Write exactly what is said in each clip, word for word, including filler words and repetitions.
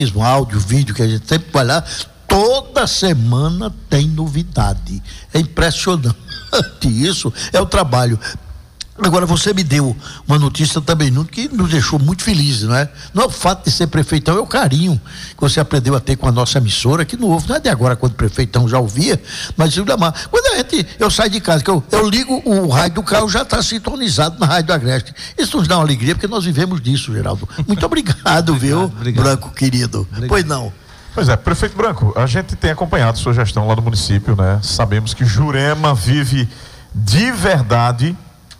mesmo áudio, vídeo que a gente sempre vai lá, toda semana tem novidade. É impressionante isso, é o trabalho. Agora, você me deu uma notícia também, Nuno, que nos deixou muito felizes, não é? Não é o fato de ser prefeitão, é o carinho que você aprendeu a ter com a nossa emissora, que não houve, não é de agora quando prefeitão já ouvia, mas quando a gente, eu saio de casa, que eu, eu ligo o rádio do carro, já está sintonizado na Rádio do Agreste. Isso nos dá uma alegria, porque nós vivemos disso, Geraldo. Muito obrigado, obrigado viu, obrigado. Branco querido. Obrigado. Pois não. Pois é, prefeito Branco, a gente tem acompanhado sua gestão lá no município, né? Sabemos que Jurema vive de verdade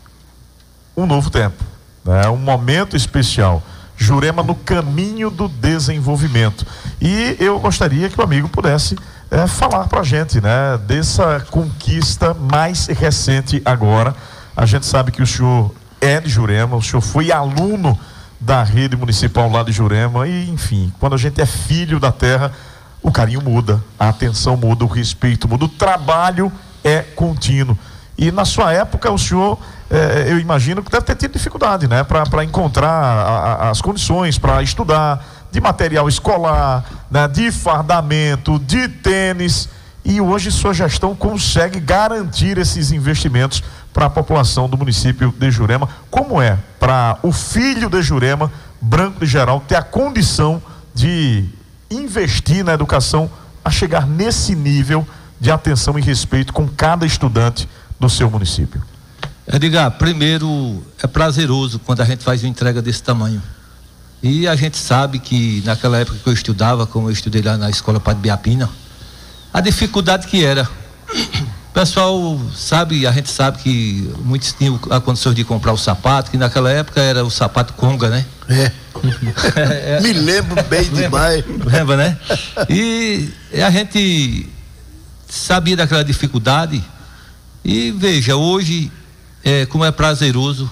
um novo tempo, né? Um momento especial. Jurema no caminho do desenvolvimento. E eu gostaria que o amigo pudesse é, falar pra gente, né? Dessa conquista mais recente agora. A gente sabe que o senhor é de Jurema, o senhor foi aluno da rede municipal lá de Jurema e, enfim, quando a gente é filho da terra, o carinho muda, a atenção muda, o respeito muda, o trabalho é contínuo. E na sua época o senhor, eh, eu imagino que deve ter tido dificuldade, né? Para encontrar a, a, as condições para estudar, de material escolar, né? De fardamento, de tênis. E hoje sua gestão consegue garantir esses investimentos para a população do município de Jurema. Como é para o filho de Jurema, Branco de Geraldo, ter a condição de investir na educação a chegar nesse nível de atenção e respeito com cada estudante do seu município? Edgar, primeiro, é prazeroso quando a gente faz uma entrega desse tamanho. E a gente sabe que naquela época que eu estudava, como eu estudei lá na escola Padre Biapina, a dificuldade que era. O pessoal sabe, a gente sabe que muitos tinham a condição de comprar o sapato, que naquela época era o sapato conga, né? É. é. Me lembro bem demais. Lembra, né? E a gente sabia daquela dificuldade. E veja, hoje, é, como é prazeroso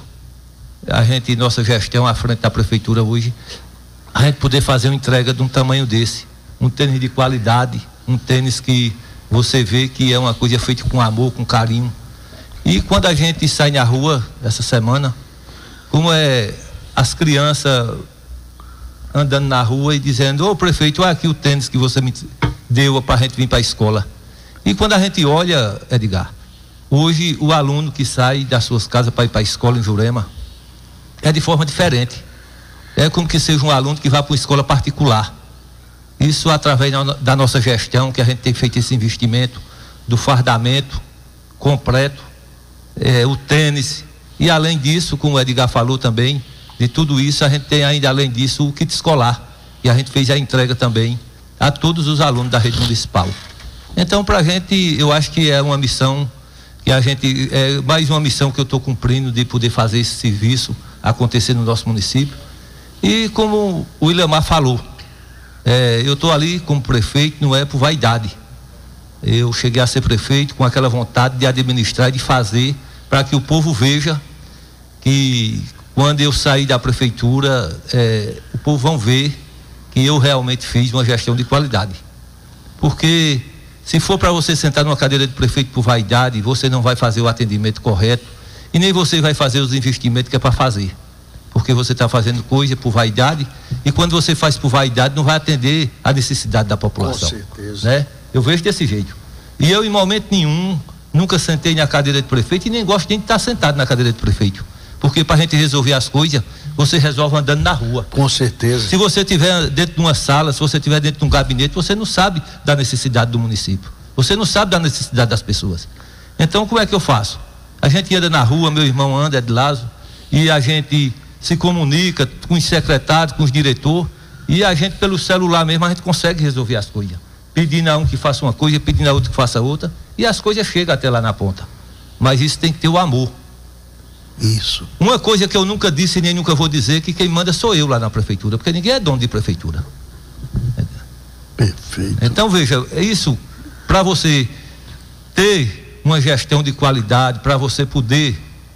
a gente, nossa gestão à frente da prefeitura hoje, a gente poder fazer uma entrega de um tamanho desse, um tênis de qualidade, um tênis que você vê que é uma coisa feita com amor, com carinho. E quando a gente sai na rua essa semana, como é as crianças andando na rua e dizendo: ô prefeito, olha aqui o tênis que você me deu para a gente vir para a escola. E quando a gente olha, Edgar, hoje o aluno que sai das suas casas para ir para a escola em Jurema é de forma diferente. É como que seja um aluno que vai para uma escola particular. Isso através da nossa gestão, que a gente tem feito esse investimento do fardamento completo, é, o tênis, e além disso, como o Edgar falou também, de tudo isso, a gente tem ainda além disso o kit escolar, e a gente fez a entrega também a todos os alunos da rede municipal. Então, para a gente, eu acho que é uma missão que a gente, é mais uma missão que eu estou cumprindo, de poder fazer esse serviço acontecer no nosso município. E como o Willemar falou, É, eu estou ali como prefeito, não é por vaidade. Eu cheguei a ser prefeito com aquela vontade de administrar e de fazer para que o povo veja que quando eu sair da prefeitura, é, o povo vão ver que eu realmente fiz uma gestão de qualidade. Porque se for para você sentar numa cadeira de prefeito por vaidade, você não vai fazer o atendimento correto e nem você vai fazer os investimentos que é para fazer. Porque você está fazendo coisa por vaidade, e quando você faz por vaidade não vai atender a necessidade da população. Com certeza. Né? Eu vejo desse jeito. E eu, em momento nenhum, nunca sentei na cadeira de prefeito e nem gosto nem de estar sentado na cadeira de prefeito. Porque para a gente resolver as coisas, você resolve andando na rua. Com certeza. Se você estiver dentro de uma sala, se você estiver dentro de um gabinete, você não sabe da necessidade do município. Você não sabe da necessidade das pessoas. Então, como é que eu faço? A gente anda na rua, meu irmão anda, é de Lazo, e a gente se comunica com os secretários, com os diretores, e a gente pelo celular mesmo a gente consegue resolver as coisas, pedindo a um que faça uma coisa, pedindo a outro que faça outra, e as coisas chegam até lá na ponta. Mas isso tem que ter o amor. Isso. Uma coisa que eu nunca disse e nem nunca vou dizer, que quem manda sou eu lá na prefeitura, porque ninguém é dono de prefeitura. Perfeito. Então veja, é isso, para você ter uma gestão de qualidade, para você poder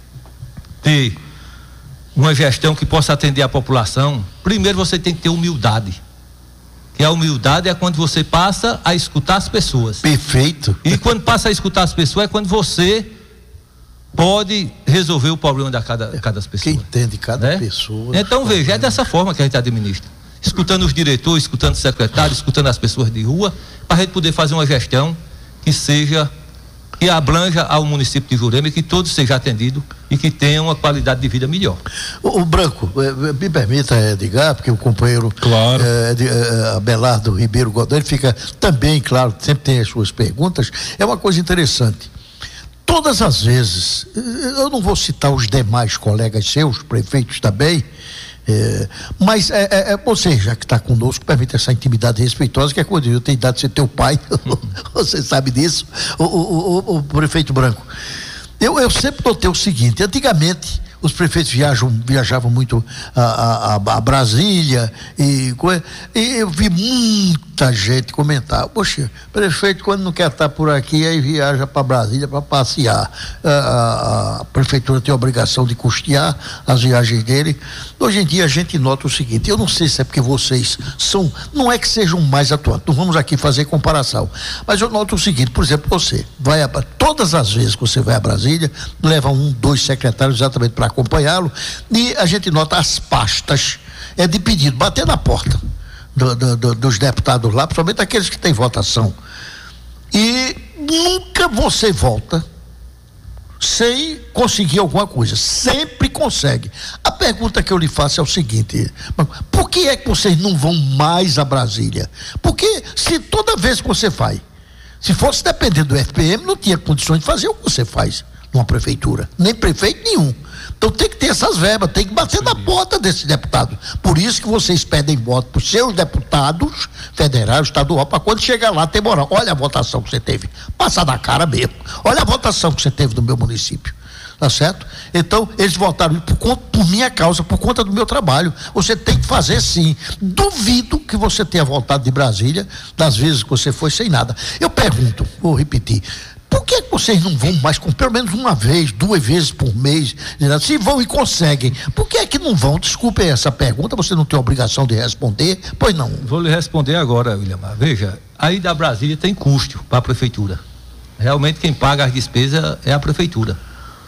ter uma gestão que possa atender a população, primeiro você tem que ter humildade. Que a humildade é quando você passa a escutar as pessoas. Perfeito. E quando passa a escutar as pessoas é quando você pode resolver o problema de cada, cada pessoa. Quem entende cada né? pessoa. Então veja, é dessa forma que a gente administra. escutando os diretores, escutando os secretários, escutando as pessoas de rua, para a gente poder fazer uma gestão que seja, que abranja ao município de Jurema e que todos sejam atendidos e que tenham uma qualidade de vida melhor. O, o Branco, me permita, Edgar, porque o companheiro claro. é, de, é, Abelardo Ribeiro Godoy, ele fica também, claro, sempre tem as suas perguntas. É uma coisa interessante. Todas as vezes, eu não vou citar os demais colegas seus, prefeitos também, é, mas é, é, é, você, já que está conosco, permite essa intimidade respeitosa, que é quando eu tenho idade de ser teu pai, você sabe disso, o, o, o, o prefeito Branco. Eu, eu sempre notei o seguinte: antigamente os prefeitos viajam, viajavam muito a, a, a Brasília e, e eu vi muita gente comentar: poxa, prefeito, quando não quer estar por aqui, aí viaja para Brasília para passear. A, a, a prefeitura tem a obrigação de custear as viagens dele. Hoje em dia a gente nota o seguinte: eu não sei se é porque vocês são, não é que sejam mais atuantes, não vamos aqui fazer comparação, mas eu noto o seguinte: por exemplo, você vai a, todas as vezes que você vai a Brasília, leva um, dois secretários exatamente para acompanhá-lo, e a gente nota as pastas é de pedido, bater na porta do, do, do, dos deputados lá, principalmente aqueles que têm votação, e nunca você volta sem conseguir alguma coisa, sempre consegue. A pergunta que eu lhe faço é o seguinte: por que é que vocês não vão mais a Brasília? Porque se toda vez que você vai, se fosse dependendo do F P M, não tinha condições de fazer o que você faz numa prefeitura, nem prefeito nenhum. Então tem que ter essas verbas, tem que bater na porta desse deputado. Por isso que vocês pedem voto para os seus deputados federal, estadual, para quando chegar lá ter moral. Olha a votação que você teve, passa na cara mesmo. Olha a votação que você teve no meu município, tá certo? Então eles votaram por, conta, por minha causa, por conta do meu trabalho. Você tem que fazer sim. Duvido que você tenha voltado de Brasília das vezes que você foi sem nada. Eu pergunto, vou repetir: por que vocês não vão mais, com pelo menos uma vez, duas vezes por mês? Se vão e conseguem, por que é que não vão? Desculpe essa pergunta, você não tem obrigação de responder, pois não. Vou lhe responder agora, William. Veja, aí da Brasília tem custo para a prefeitura. Realmente quem paga as despesas é a prefeitura.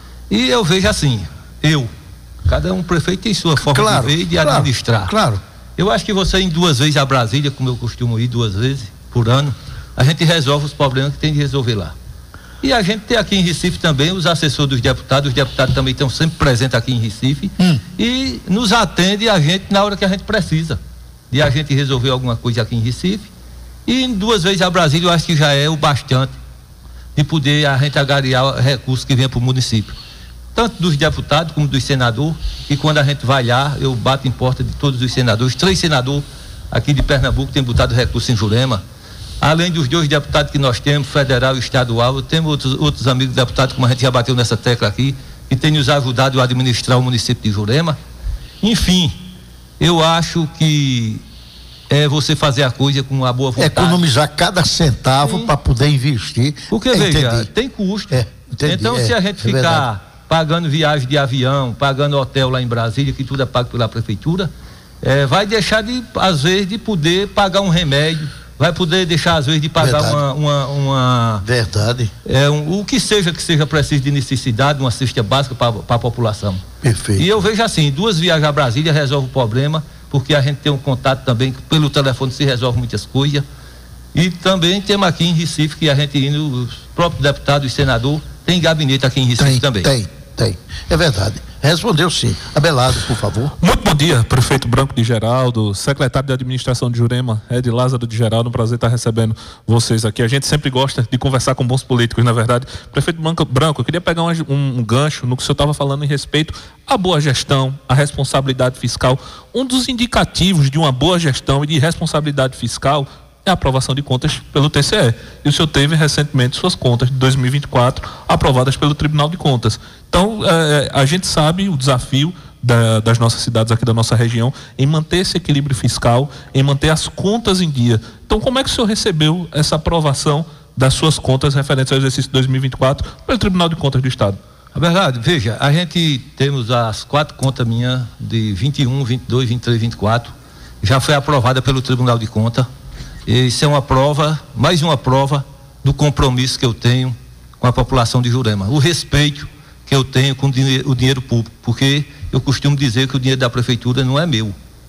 E eu vejo assim, eu, cada um prefeito tem sua forma claro, de ver e de claro, administrar. Claro. Eu acho que você ir duas vezes a Brasília, como eu costumo ir duas vezes por ano, a gente resolve os problemas que tem de resolver lá. E a gente tem aqui em Recife também os assessores dos deputados, os deputados também estão sempre presentes aqui em Recife hum. e nos atende a gente na hora que a gente precisa de a gente resolver alguma coisa aqui em Recife. E duas vezes a Brasília eu acho que já é o bastante de poder a gente agariar recursos que vem para o município, tanto dos deputados como dos senadores. E quando a gente vai lá, eu bato em porta de todos os senadores, três senadores aqui de Pernambuco têm botado recurso em Jurema. Além dos dois deputados que nós temos, federal e estadual, temos outros, outros amigos deputados, como a gente já bateu nessa tecla aqui, que tem nos ajudado a administrar o município de Jurema. Enfim, eu acho que é você fazer a coisa com uma boa vontade. Economizar cada centavo para poder investir. Porque, é, veja, entendi. tem custo. É, entendi, então, é, se a gente é ficar verdade. pagando viagem de avião, pagando hotel lá em Brasília, que tudo é pago pela prefeitura, é, vai deixar de, às vezes, de poder pagar um remédio, vai poder deixar às vezes de pagar uma, uma, uma verdade é, um, o que seja que seja preciso de necessidade, uma cesta básica para a população. Perfeito. E eu vejo assim, duas viagens a Brasília resolve o problema, porque a gente tem um contato também, que pelo telefone se resolve muitas coisas. E também temos aqui em Recife, que a gente indo, os próprios deputados e senadores, tem gabinete aqui em Recife tem, também. Tem, tem, é verdade. Respondeu sim. Abelardo, por favor. Muito bom dia, prefeito Branco de Geraldo, secretário de administração de Jurema, Ed Lázaro de Geraldo, um prazer estar recebendo vocês aqui. A gente sempre gosta de conversar com bons políticos, na verdade. Prefeito Branco, eu queria pegar um, um, um gancho no que o senhor estava falando em respeito à boa gestão, à responsabilidade fiscal. Um dos indicativos de uma boa gestão e de responsabilidade fiscal é a aprovação de contas pelo T C E. E o senhor teve recentemente suas contas de dois mil e vinte e quatro aprovadas pelo Tribunal de Contas. Então, é, a gente sabe o desafio da, das nossas cidades aqui da nossa região em manter esse equilíbrio fiscal, em manter as contas em dia. Então, como é que o senhor recebeu essa aprovação das suas contas referentes ao exercício de dois mil e vinte e quatro pelo Tribunal de Contas do Estado? A verdade, veja, a gente temos as quatro contas minhas de vinte e um, vinte e dois, vinte e três, vinte e quatro, já foi aprovada pelo Tribunal de Contas. Isso é uma prova, mais uma prova do compromisso que eu tenho com a população de Jurema, o respeito que eu tenho com o dinheiro, o dinheiro público, porque eu costumo dizer que o dinheiro da prefeitura não é meu,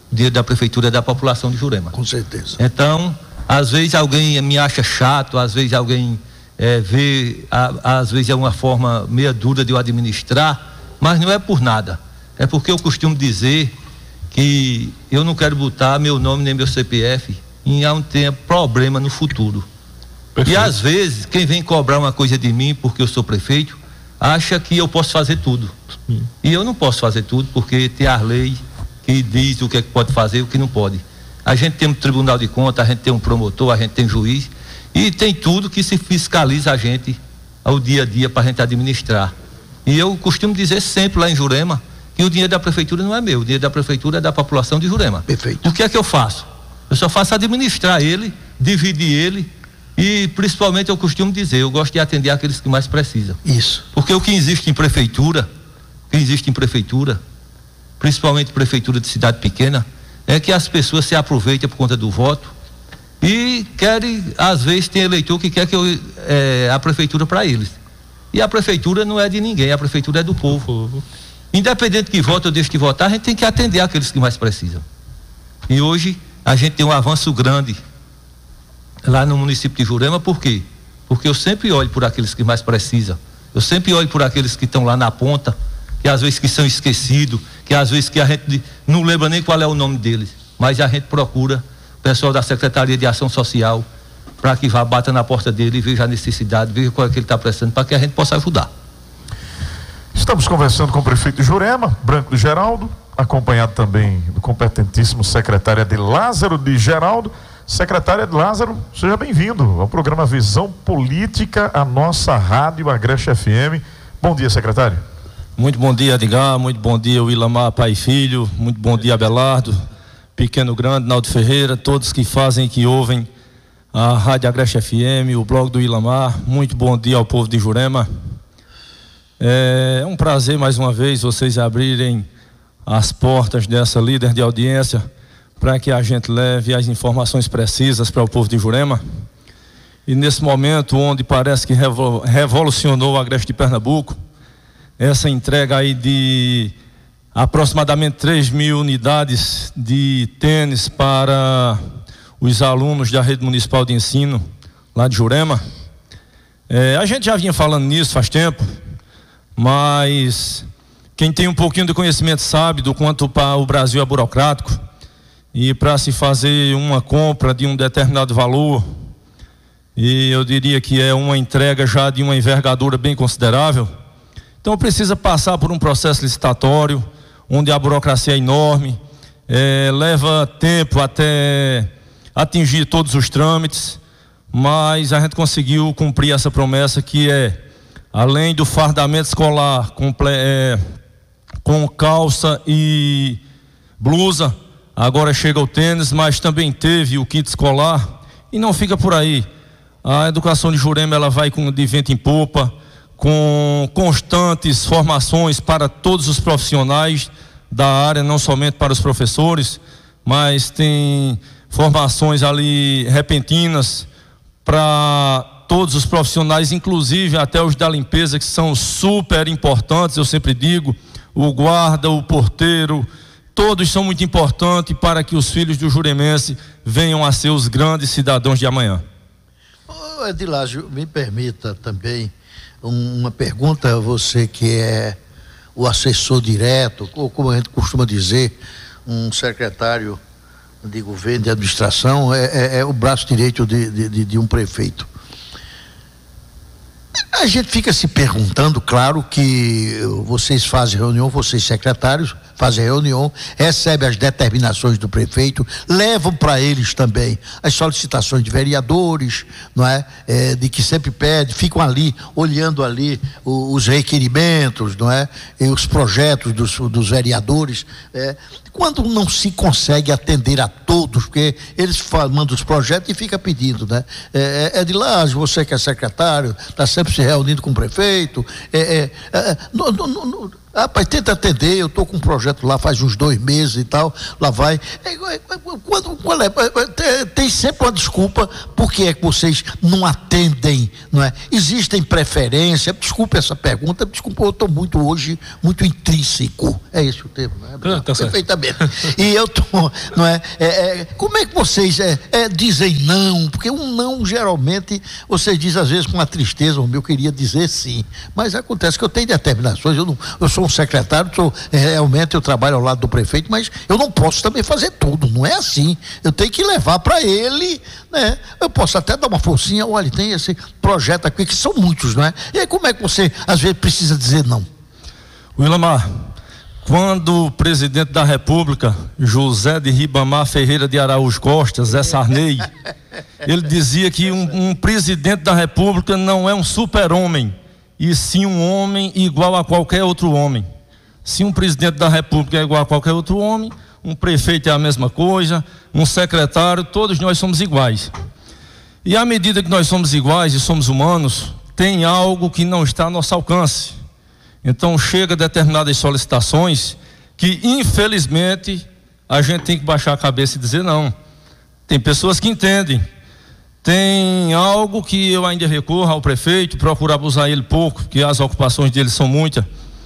O dinheiro da prefeitura é da população de Jurema. Com certeza. Então, às vezes alguém me acha chato, às vezes alguém é, vê, a, às vezes é uma forma meia dura de eu administrar, mas não é por nada. É porque eu costumo dizer que eu não quero botar meu nome nem meu C P F em um ter problema no futuro. Perfeito. E às vezes, quem vem cobrar uma coisa de mim porque eu sou prefeito, acha que eu posso fazer tudo. Sim. E eu não posso fazer tudo, porque tem as leis que diz o que é que pode fazer e o que não pode. A gente tem um tribunal de contas, a gente tem um promotor, a gente tem juiz, e tem tudo que se fiscaliza a gente ao dia a dia para a gente administrar. E eu costumo dizer sempre lá em Jurema que o dinheiro da prefeitura não é meu, o dinheiro da prefeitura é da população de Jurema. Perfeito. O que é que eu faço? Eu só faço administrar ele, dividir ele, e principalmente eu costumo dizer, eu gosto de atender aqueles que mais precisam. Isso. Porque o que existe em prefeitura, o que existe em prefeitura, principalmente prefeitura de cidade pequena, é que as pessoas se aproveitam por conta do voto e querem, às vezes tem eleitor que quer que eu, é, a prefeitura para eles. E a prefeitura não é de ninguém, a prefeitura é do povo. Independente que vote ou deixe de votar, a gente tem que atender aqueles que mais precisam. E hoje a gente tem um avanço grande lá no município de Jurema. Por quê? Porque eu sempre olho por aqueles que mais precisam. Eu sempre olho por aqueles que estão lá na ponta, que às vezes que são esquecidos, que às vezes que a gente não lembra nem qual é o nome deles, mas a gente procura o pessoal da Secretaria de Ação Social para que vá, bata na porta dele e veja a necessidade, veja qual é que ele está precisando, para que a gente possa ajudar. Estamos conversando com o prefeito de Jurema, Branco de Geraldo, acompanhado também do competentíssimo secretário de Lázaro de Geraldo. Secretária de Lázaro, seja bem-vindo ao programa Visão Política, a nossa rádio Agreste F M. Bom dia, secretário. Muito bom dia, Edgar, muito bom dia, Willamar, pai e filho, muito bom dia, Abelardo, Pequeno Grande, Naldo Ferreira, todos que fazem e que ouvem a rádio Agreste F M, o blog do Willamar. Muito bom dia ao povo de Jurema. É um prazer mais uma vez vocês abrirem as portas dessa líder de audiência para que a gente leve as informações precisas para o povo de Jurema. E nesse momento onde parece que revolucionou o Agreste de Pernambuco, essa entrega aí de aproximadamente três mil unidades de tênis para os alunos da rede municipal de ensino lá de Jurema. É, a gente já vinha falando nisso faz tempo, mas quem tem um pouquinho de conhecimento sabe do quanto o Brasil é burocrático. E para se fazer uma compra de um determinado valor, e eu diria que é uma entrega já de uma envergadura bem considerável, então precisa passar por um processo licitatório, onde a burocracia é enorme, é, leva tempo até atingir todos os trâmites, mas a gente conseguiu cumprir essa promessa, que é, além do fardamento escolar com, é, com calça e blusa, agora chega o tênis, mas também teve o kit escolar. E não fica por aí. A educação de Jurema, ela vai com, de vento em popa, com constantes formações para todos os profissionais da área, não somente para os professores, mas tem formações ali repentinas para todos os profissionais, inclusive até os da limpeza, que são super importantes. Eu sempre digo, o guarda, o porteiro, todos são muito importantes para que os filhos do juremense venham a ser os grandes cidadãos de amanhã. Oh, Edilásio, me permita também uma pergunta a você, que é o assessor direto, ou como a gente costuma dizer, um secretário de governo, de administração, é, é, é o braço direito de, de, de um prefeito. A gente fica se perguntando, claro que vocês fazem reunião, vocês secretários fazem reunião, recebem as determinações do prefeito, levam para eles também as solicitações de vereadores, não é? É, de que sempre pede, ficam ali, olhando ali os, os requerimentos, não é? E os projetos dos, dos vereadores. É. Quando não se consegue atender a todos, porque eles mandam os projetos e fica pedindo, né? É, é de lá, você que é secretário, está sempre se reunindo com o prefeito, é, é, é, no, no, no, rapaz, tenta atender, eu estou com um projeto lá faz uns dois meses e tal, lá vai. É, quando, qual é? Tem sempre uma desculpa por que é que vocês não atendem, não é? Existem preferência? Desculpe essa pergunta, desculpa, eu estou muito hoje, muito intrínseco, é esse o termo, não é? Ah, tá perfeitamente. E eu tô, não é? É, é como é que vocês é, é, dizem não? Porque um não, geralmente, vocês dizem às vezes com uma tristeza, eu queria dizer sim, mas acontece que eu tenho determinações, eu, não, eu sou um secretário, sou, realmente eu trabalho ao lado do prefeito, mas eu não posso também fazer tudo, não é assim, eu tenho que levar para ele, né? Eu posso até dar uma forcinha, olha, tem esse projeto aqui, que são muitos, não é? E aí como é que você às vezes precisa dizer não? Willamar, quando o presidente da República, José de Ribamar Ferreira de Araújo Costa, Zé Sarney, ele dizia que um, um presidente da República não é um super-homem, e sim um homem igual a qualquer outro homem. Se um presidente da República é igual a qualquer outro homem, um prefeito é a mesma coisa, um secretário, todos nós somos iguais. E à medida que nós somos iguais e somos humanos, tem algo que não está a nosso alcance. Então chega determinadas solicitações que infelizmente a gente tem que baixar a cabeça e dizer não. Tem pessoas que entendem. Tem algo que eu ainda recorro ao prefeito, procuro abusar ele pouco, porque as ocupações dele são muitas.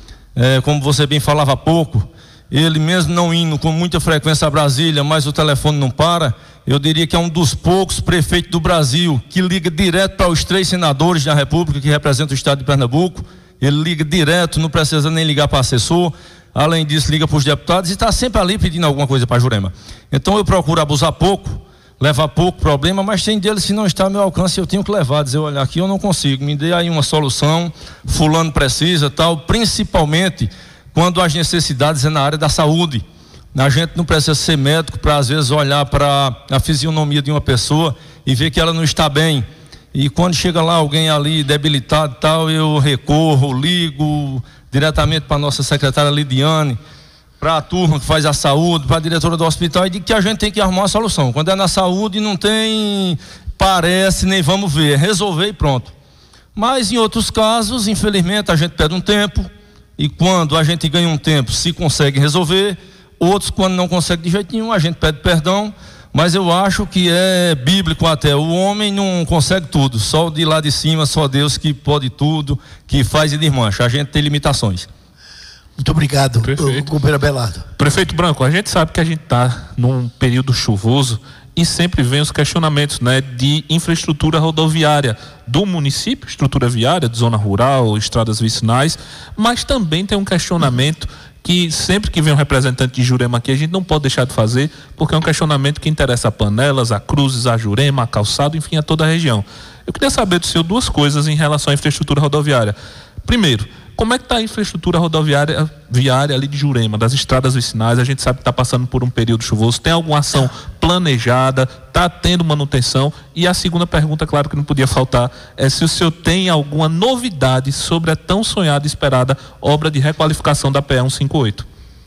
É, como você bem falava há pouco, ele mesmo não indo com muita frequência a Brasília, mas o telefone não para, eu diria que é um dos poucos prefeitos do Brasil que liga direto para os três senadores da República que representam o estado de Pernambuco. Ele liga direto, não precisa nem ligar para assessor. Além disso, liga para os deputados e está sempre ali pedindo alguma coisa para Jurema. Então eu procuro abusar pouco, levar pouco problema, mas tem deles que não está ao meu alcance, eu tenho que levar, dizer, olha, aqui eu não consigo, me dê aí uma solução, fulano precisa, tal, principalmente quando as necessidades é na área da saúde. A gente não precisa ser médico para às vezes olhar para a fisionomia de uma pessoa e ver que ela não está bem. E quando chega lá alguém ali debilitado e tal, eu recorro, ligo diretamente para a nossa secretária Lidiane, para a turma que faz a saúde, para a diretora do hospital, e digo que a gente tem que arrumar uma solução. Quando é na saúde não tem parece, nem vamos ver, é resolver e pronto. Mas em outros casos, infelizmente, a gente pede um tempo, e quando a gente ganha um tempo, se consegue resolver. Outros, quando não consegue de jeito nenhum, a gente pede perdão. Mas eu acho que é bíblico até, o homem não consegue tudo, só de lá de cima, só Deus que pode tudo, que faz e desmancha, a gente tem limitações. Muito obrigado, companheiro Abelardo. Prefeito Branco, a gente sabe que a gente está num período chuvoso e sempre vem os questionamentos, né, de infraestrutura rodoviária do município, estrutura viária, de zona rural, estradas vicinais, mas também tem um questionamento que sempre que vem um representante de Jurema aqui, a gente não pode deixar de fazer, porque é um questionamento que interessa a Panelas, a Cruzes, a Jurema, a Calçado, enfim, a toda a região. Eu queria saber do senhor duas coisas em relação à infraestrutura rodoviária. Primeiro, como é que está a infraestrutura rodoviária viária ali de Jurema, das estradas vicinais? A gente sabe que está passando por um período chuvoso, tem alguma ação planejada, está tendo manutenção? E a segunda pergunta, claro que não podia faltar, é se o senhor tem alguma novidade sobre a tão sonhada e esperada obra de requalificação da P E cento e cinquenta e oito.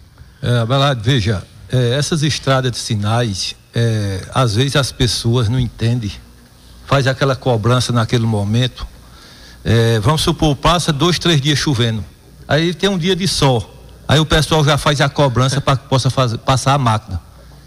É, Abelardo, veja, é, essas estradas de sinais, é, às vezes as pessoas não entendem, faz aquela cobrança naquele momento. É, vamos supor, passa dois, três dias chovendo, aí tem um dia de sol, aí o pessoal já faz a cobrança para que possa fazer, passar a máquina,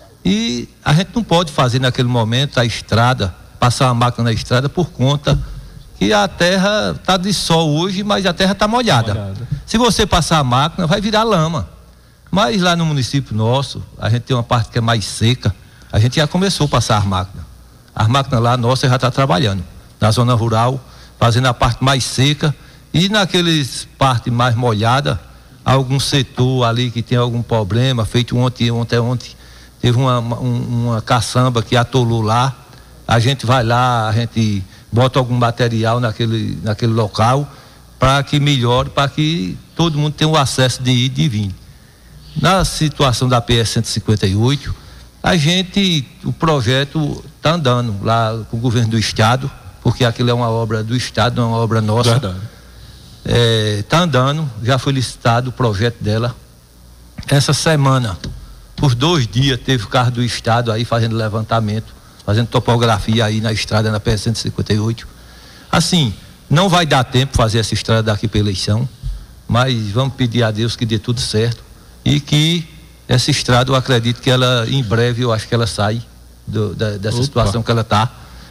e a gente não pode fazer naquele momento a estrada, passar a máquina na estrada por conta que a terra está de sol hoje, mas a terra está molhada. molhada se você passar a máquina vai virar lama, mas lá no município nosso a gente tem uma parte que é mais seca, a gente já começou a passar as máquinas, as máquinas lá nossa já está trabalhando na zona rural, fazendo a parte mais seca, e naqueles parte mais molhada, algum setor ali que tem algum problema, feito ontem, ontem, ontem, teve uma, uma, uma caçamba que atolou lá, a gente vai lá, a gente bota algum material naquele, naquele local, para que melhore, para que todo mundo tenha o acesso de ir e de vir. Na situação da P E cento e cinquenta e oito, a gente, o projeto está andando lá com o governo do estado, porque aquilo é uma obra do estado, não é uma obra nossa. Verdade. Está é, andando, já foi licitado o projeto dela. Essa semana, por dois dias, teve o carro do estado aí fazendo levantamento, fazendo topografia aí na estrada, na P E cento e cinquenta e oito. Assim, não vai dar tempo fazer essa estrada daqui para a eleição, mas vamos pedir a Deus que dê tudo certo e que essa estrada, eu acredito que ela, em breve, eu acho que ela sai do, da, dessa Opa. situação que ela está.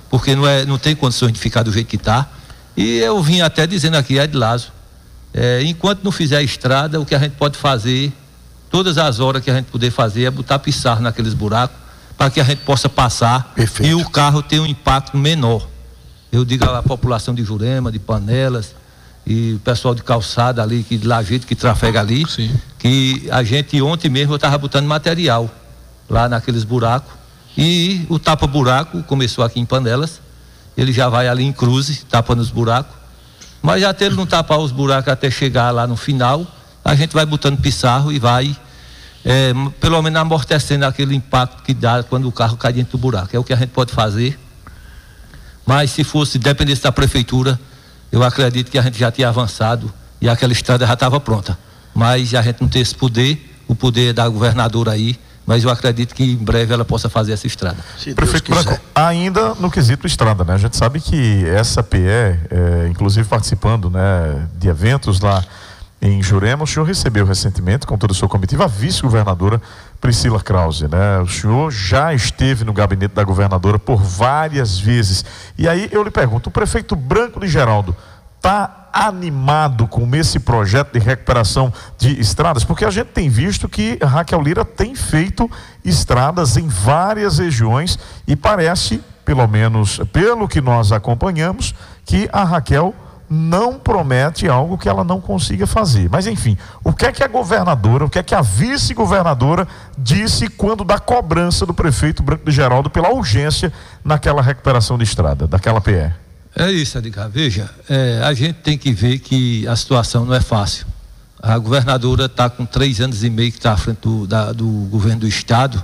porque não, é, não tem condições de ficar do jeito que está. E eu vim até dizendo aqui, Edilásio, é, enquanto não fizer a estrada, o que a gente pode fazer, todas as horas que a gente puder fazer, é botar pissarra naqueles buracos, para que a gente possa passar. Perfeito. E o carro tenha um impacto menor. Eu digo à população de Jurema, de Panelas, e o pessoal de calçada ali, que de Lajeito, que trafega ali, sim, que a gente ontem mesmo eu estava botando material lá naqueles buracos, e o tapa-buraco começou aqui em Panelas, ele já vai ali em Cruze, tapa nos buracos, mas até ele não tapar os buracos até chegar lá no final, a gente vai botando pissarro e vai, é, pelo menos amortecendo aquele impacto que dá quando o carro cai dentro do buraco. É o que a gente pode fazer, mas se fosse dependesse da prefeitura, eu acredito que a gente já tinha avançado e aquela estrada já estava pronta. Mas a gente não tem esse poder, o poder é da governadora aí, mas eu acredito que em breve ela possa fazer essa estrada. Prefeito Branco, ainda no quesito estrada, né? A gente sabe que essa P E, é, inclusive participando, né, de eventos lá em Jurema, o senhor recebeu recentemente, com toda a sua comitiva, a vice-governadora Priscila Krause, né? O senhor já esteve no gabinete da governadora por várias vezes. E aí eu lhe pergunto, o prefeito Branco de Geraldo está animado com esse projeto de recuperação de estradas? Porque a gente tem visto que Raquel Lira tem feito estradas em várias regiões e parece, pelo menos pelo que nós acompanhamos, que a Raquel não promete algo que ela não consiga fazer. Mas enfim, o que é que a governadora, o que é que a vice-governadora disse quando da cobrança do prefeito Branco de Geraldo pela urgência naquela recuperação de estrada, daquela P E? É isso, Edgar. Veja, é, a gente tem que ver que a situação não é fácil. A governadora está com três anos e meio que está à frente do, da, do governo do estado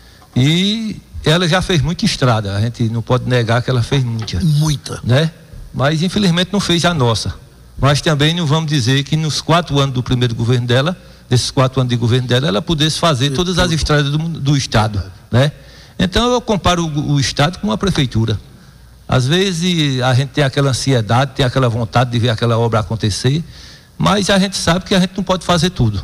e ela já fez muita estrada. A gente não pode negar que ela fez muita. Muita. Né? Mas infelizmente não fez a nossa. Mas também não vamos dizer que nos quatro anos do primeiro governo dela, desses quatro anos de governo dela, ela pudesse fazer todas as estradas do, do estado, né? Então eu comparo o, o estado com a prefeitura. Às vezes a gente tem aquela ansiedade, tem aquela vontade de ver aquela obra acontecer, mas a gente sabe que a gente não pode fazer tudo.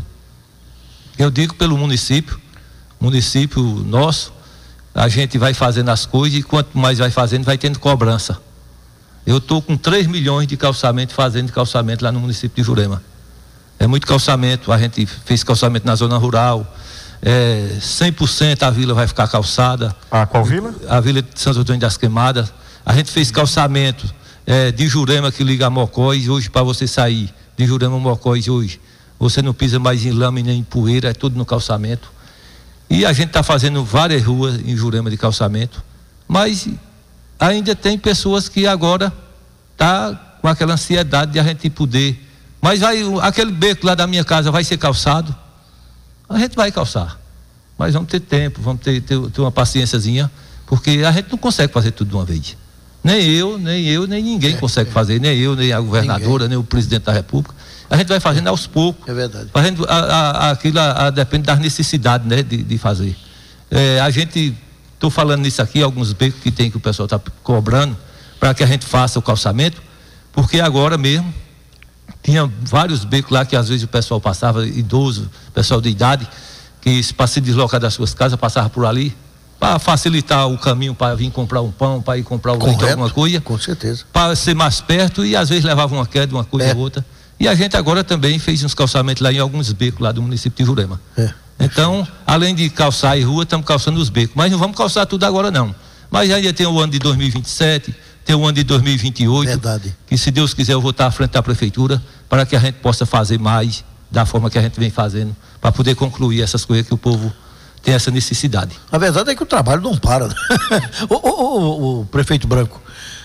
Eu digo pelo município, município nosso, a gente vai fazendo as coisas e quanto mais vai fazendo, vai tendo cobrança. Eu estou com três milhões de calçamento, fazendo de calçamento lá no município de Jurema. É muito calçamento, a gente fez calçamento na zona rural, é, cem por cento a vila vai ficar calçada. Ah, qual vila? A vila de Santo Antônio das Queimadas. A gente fez calçamento é, de Jurema que liga a Mocóis, hoje para você sair de Jurema a Mocóis hoje, você não pisa mais em lama nem em poeira, é tudo no calçamento. E a gente está fazendo várias ruas em Jurema de calçamento, mas ainda tem pessoas que agora tá com aquela ansiedade de a gente poder, mas vai, aquele beco lá da minha casa vai ser calçado, a gente vai calçar, mas vamos ter tempo, vamos ter, ter, ter uma paciênciazinha, porque a gente não consegue fazer tudo de uma vez, nem eu, nem eu, nem ninguém é, consegue é. fazer, nem eu, nem a governadora, ninguém. Nem o presidente da República, a gente vai fazendo aos poucos, é verdade, a gente, a, a, aquilo a, a, depende das necessidades, né, de, de fazer, é, a gente estou falando nisso aqui, alguns becos que tem que o pessoal está cobrando para que a gente faça o calçamento, porque agora mesmo tinha vários becos lá que às vezes o pessoal passava, idoso, pessoal de idade, que para se deslocar das suas casas passava por ali, para facilitar o caminho para vir comprar um pão, para ir comprar leite, alguma coisa. Com certeza. Para ser mais perto e às vezes levava uma queda, uma coisa é. ou outra. E a gente agora também fez uns calçamentos lá em alguns becos lá do município de Jurema. É. Então, além de calçar em rua, estamos calçando os becos. Mas não vamos calçar tudo agora, não. Mas ainda tem o ano de dois mil e vinte e sete, tem o ano de dois mil e vinte e oito. Verdade. Que, se Deus quiser, eu vou estar à frente da prefeitura para que a gente possa fazer mais da forma que a gente vem fazendo, para poder concluir essas coisas que o povo tem essa necessidade. A verdade é que o trabalho não para. Né? o, o, o, o prefeito Branco,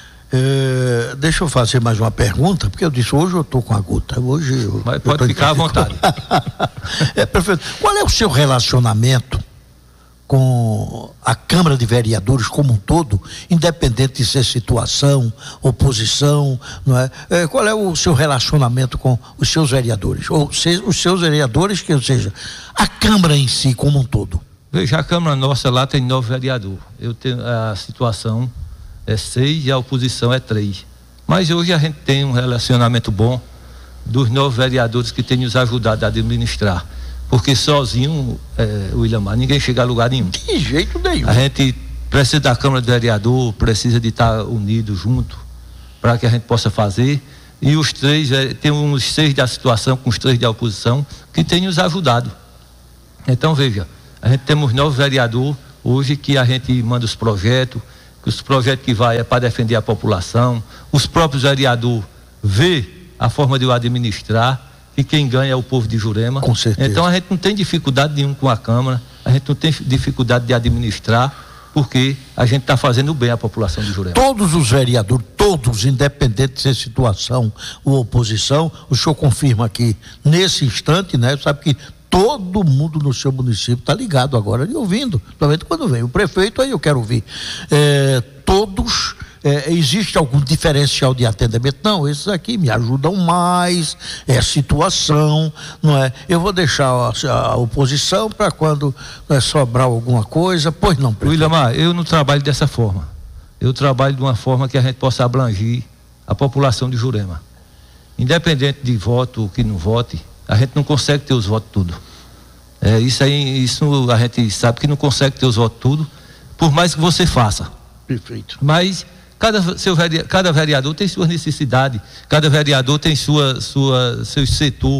é, deixa eu fazer mais uma pergunta, porque eu disse, hoje eu estou com a gota. Hoje eu, Mas pode eu ficar à vontade. é, prefeito, qual é o seu relacionamento com a Câmara de Vereadores como um todo, independente de ser situação, oposição, não é? É, qual é o seu relacionamento com os seus vereadores? Ou se, os seus vereadores, que ou seja, a Câmara em si como um todo? Veja, a Câmara nossa lá tem nove vereadores. Eu tenho, a situação é seis e a oposição é três. Mas hoje a gente tem um relacionamento bom dos nove vereadores que têm nos ajudado a administrar. Porque sozinho, é, o Willamar, ninguém chega a lugar nenhum. De jeito nenhum. A gente precisa da Câmara de Vereador, precisa de estar unido junto para que a gente possa fazer. E os três, tem uns seis da situação com os três da oposição que têm nos ajudado. Então, veja, a gente temos nove vereadores hoje que a gente manda os projetos, que os projetos que vai é para defender a população, os próprios vereadores vê a forma de o administrar, e quem ganha é o povo de Jurema. Com certeza. Então a gente não tem dificuldade nenhuma com a Câmara, a gente não tem dificuldade de administrar, porque a gente está fazendo bem à população de Jurema. Todos os vereadores, todos, independente de ser situação ou oposição, o senhor confirma aqui, nesse instante, né? Sabe que todo mundo no seu município está ligado agora e ouvindo. Principalmente quando vem o prefeito, aí eu quero ouvir. É, todos, é, existe algum diferencial de atendimento? Não, esses aqui me ajudam mais, é a situação, não é? Eu vou deixar a, a oposição para quando é, sobrar alguma coisa, pois não, prefeito. Willamar, eu não trabalho dessa forma. Eu trabalho de uma forma que a gente possa abranger a população de Jurema. Independente de voto ou que não vote, a gente não consegue ter os votos tudo. É, isso aí, isso a gente sabe que não consegue ter os votos tudo, por mais que você faça. Perfeito. Mas cada, seu vereador, cada vereador tem sua necessidade, cada vereador tem sua, sua, seu setor.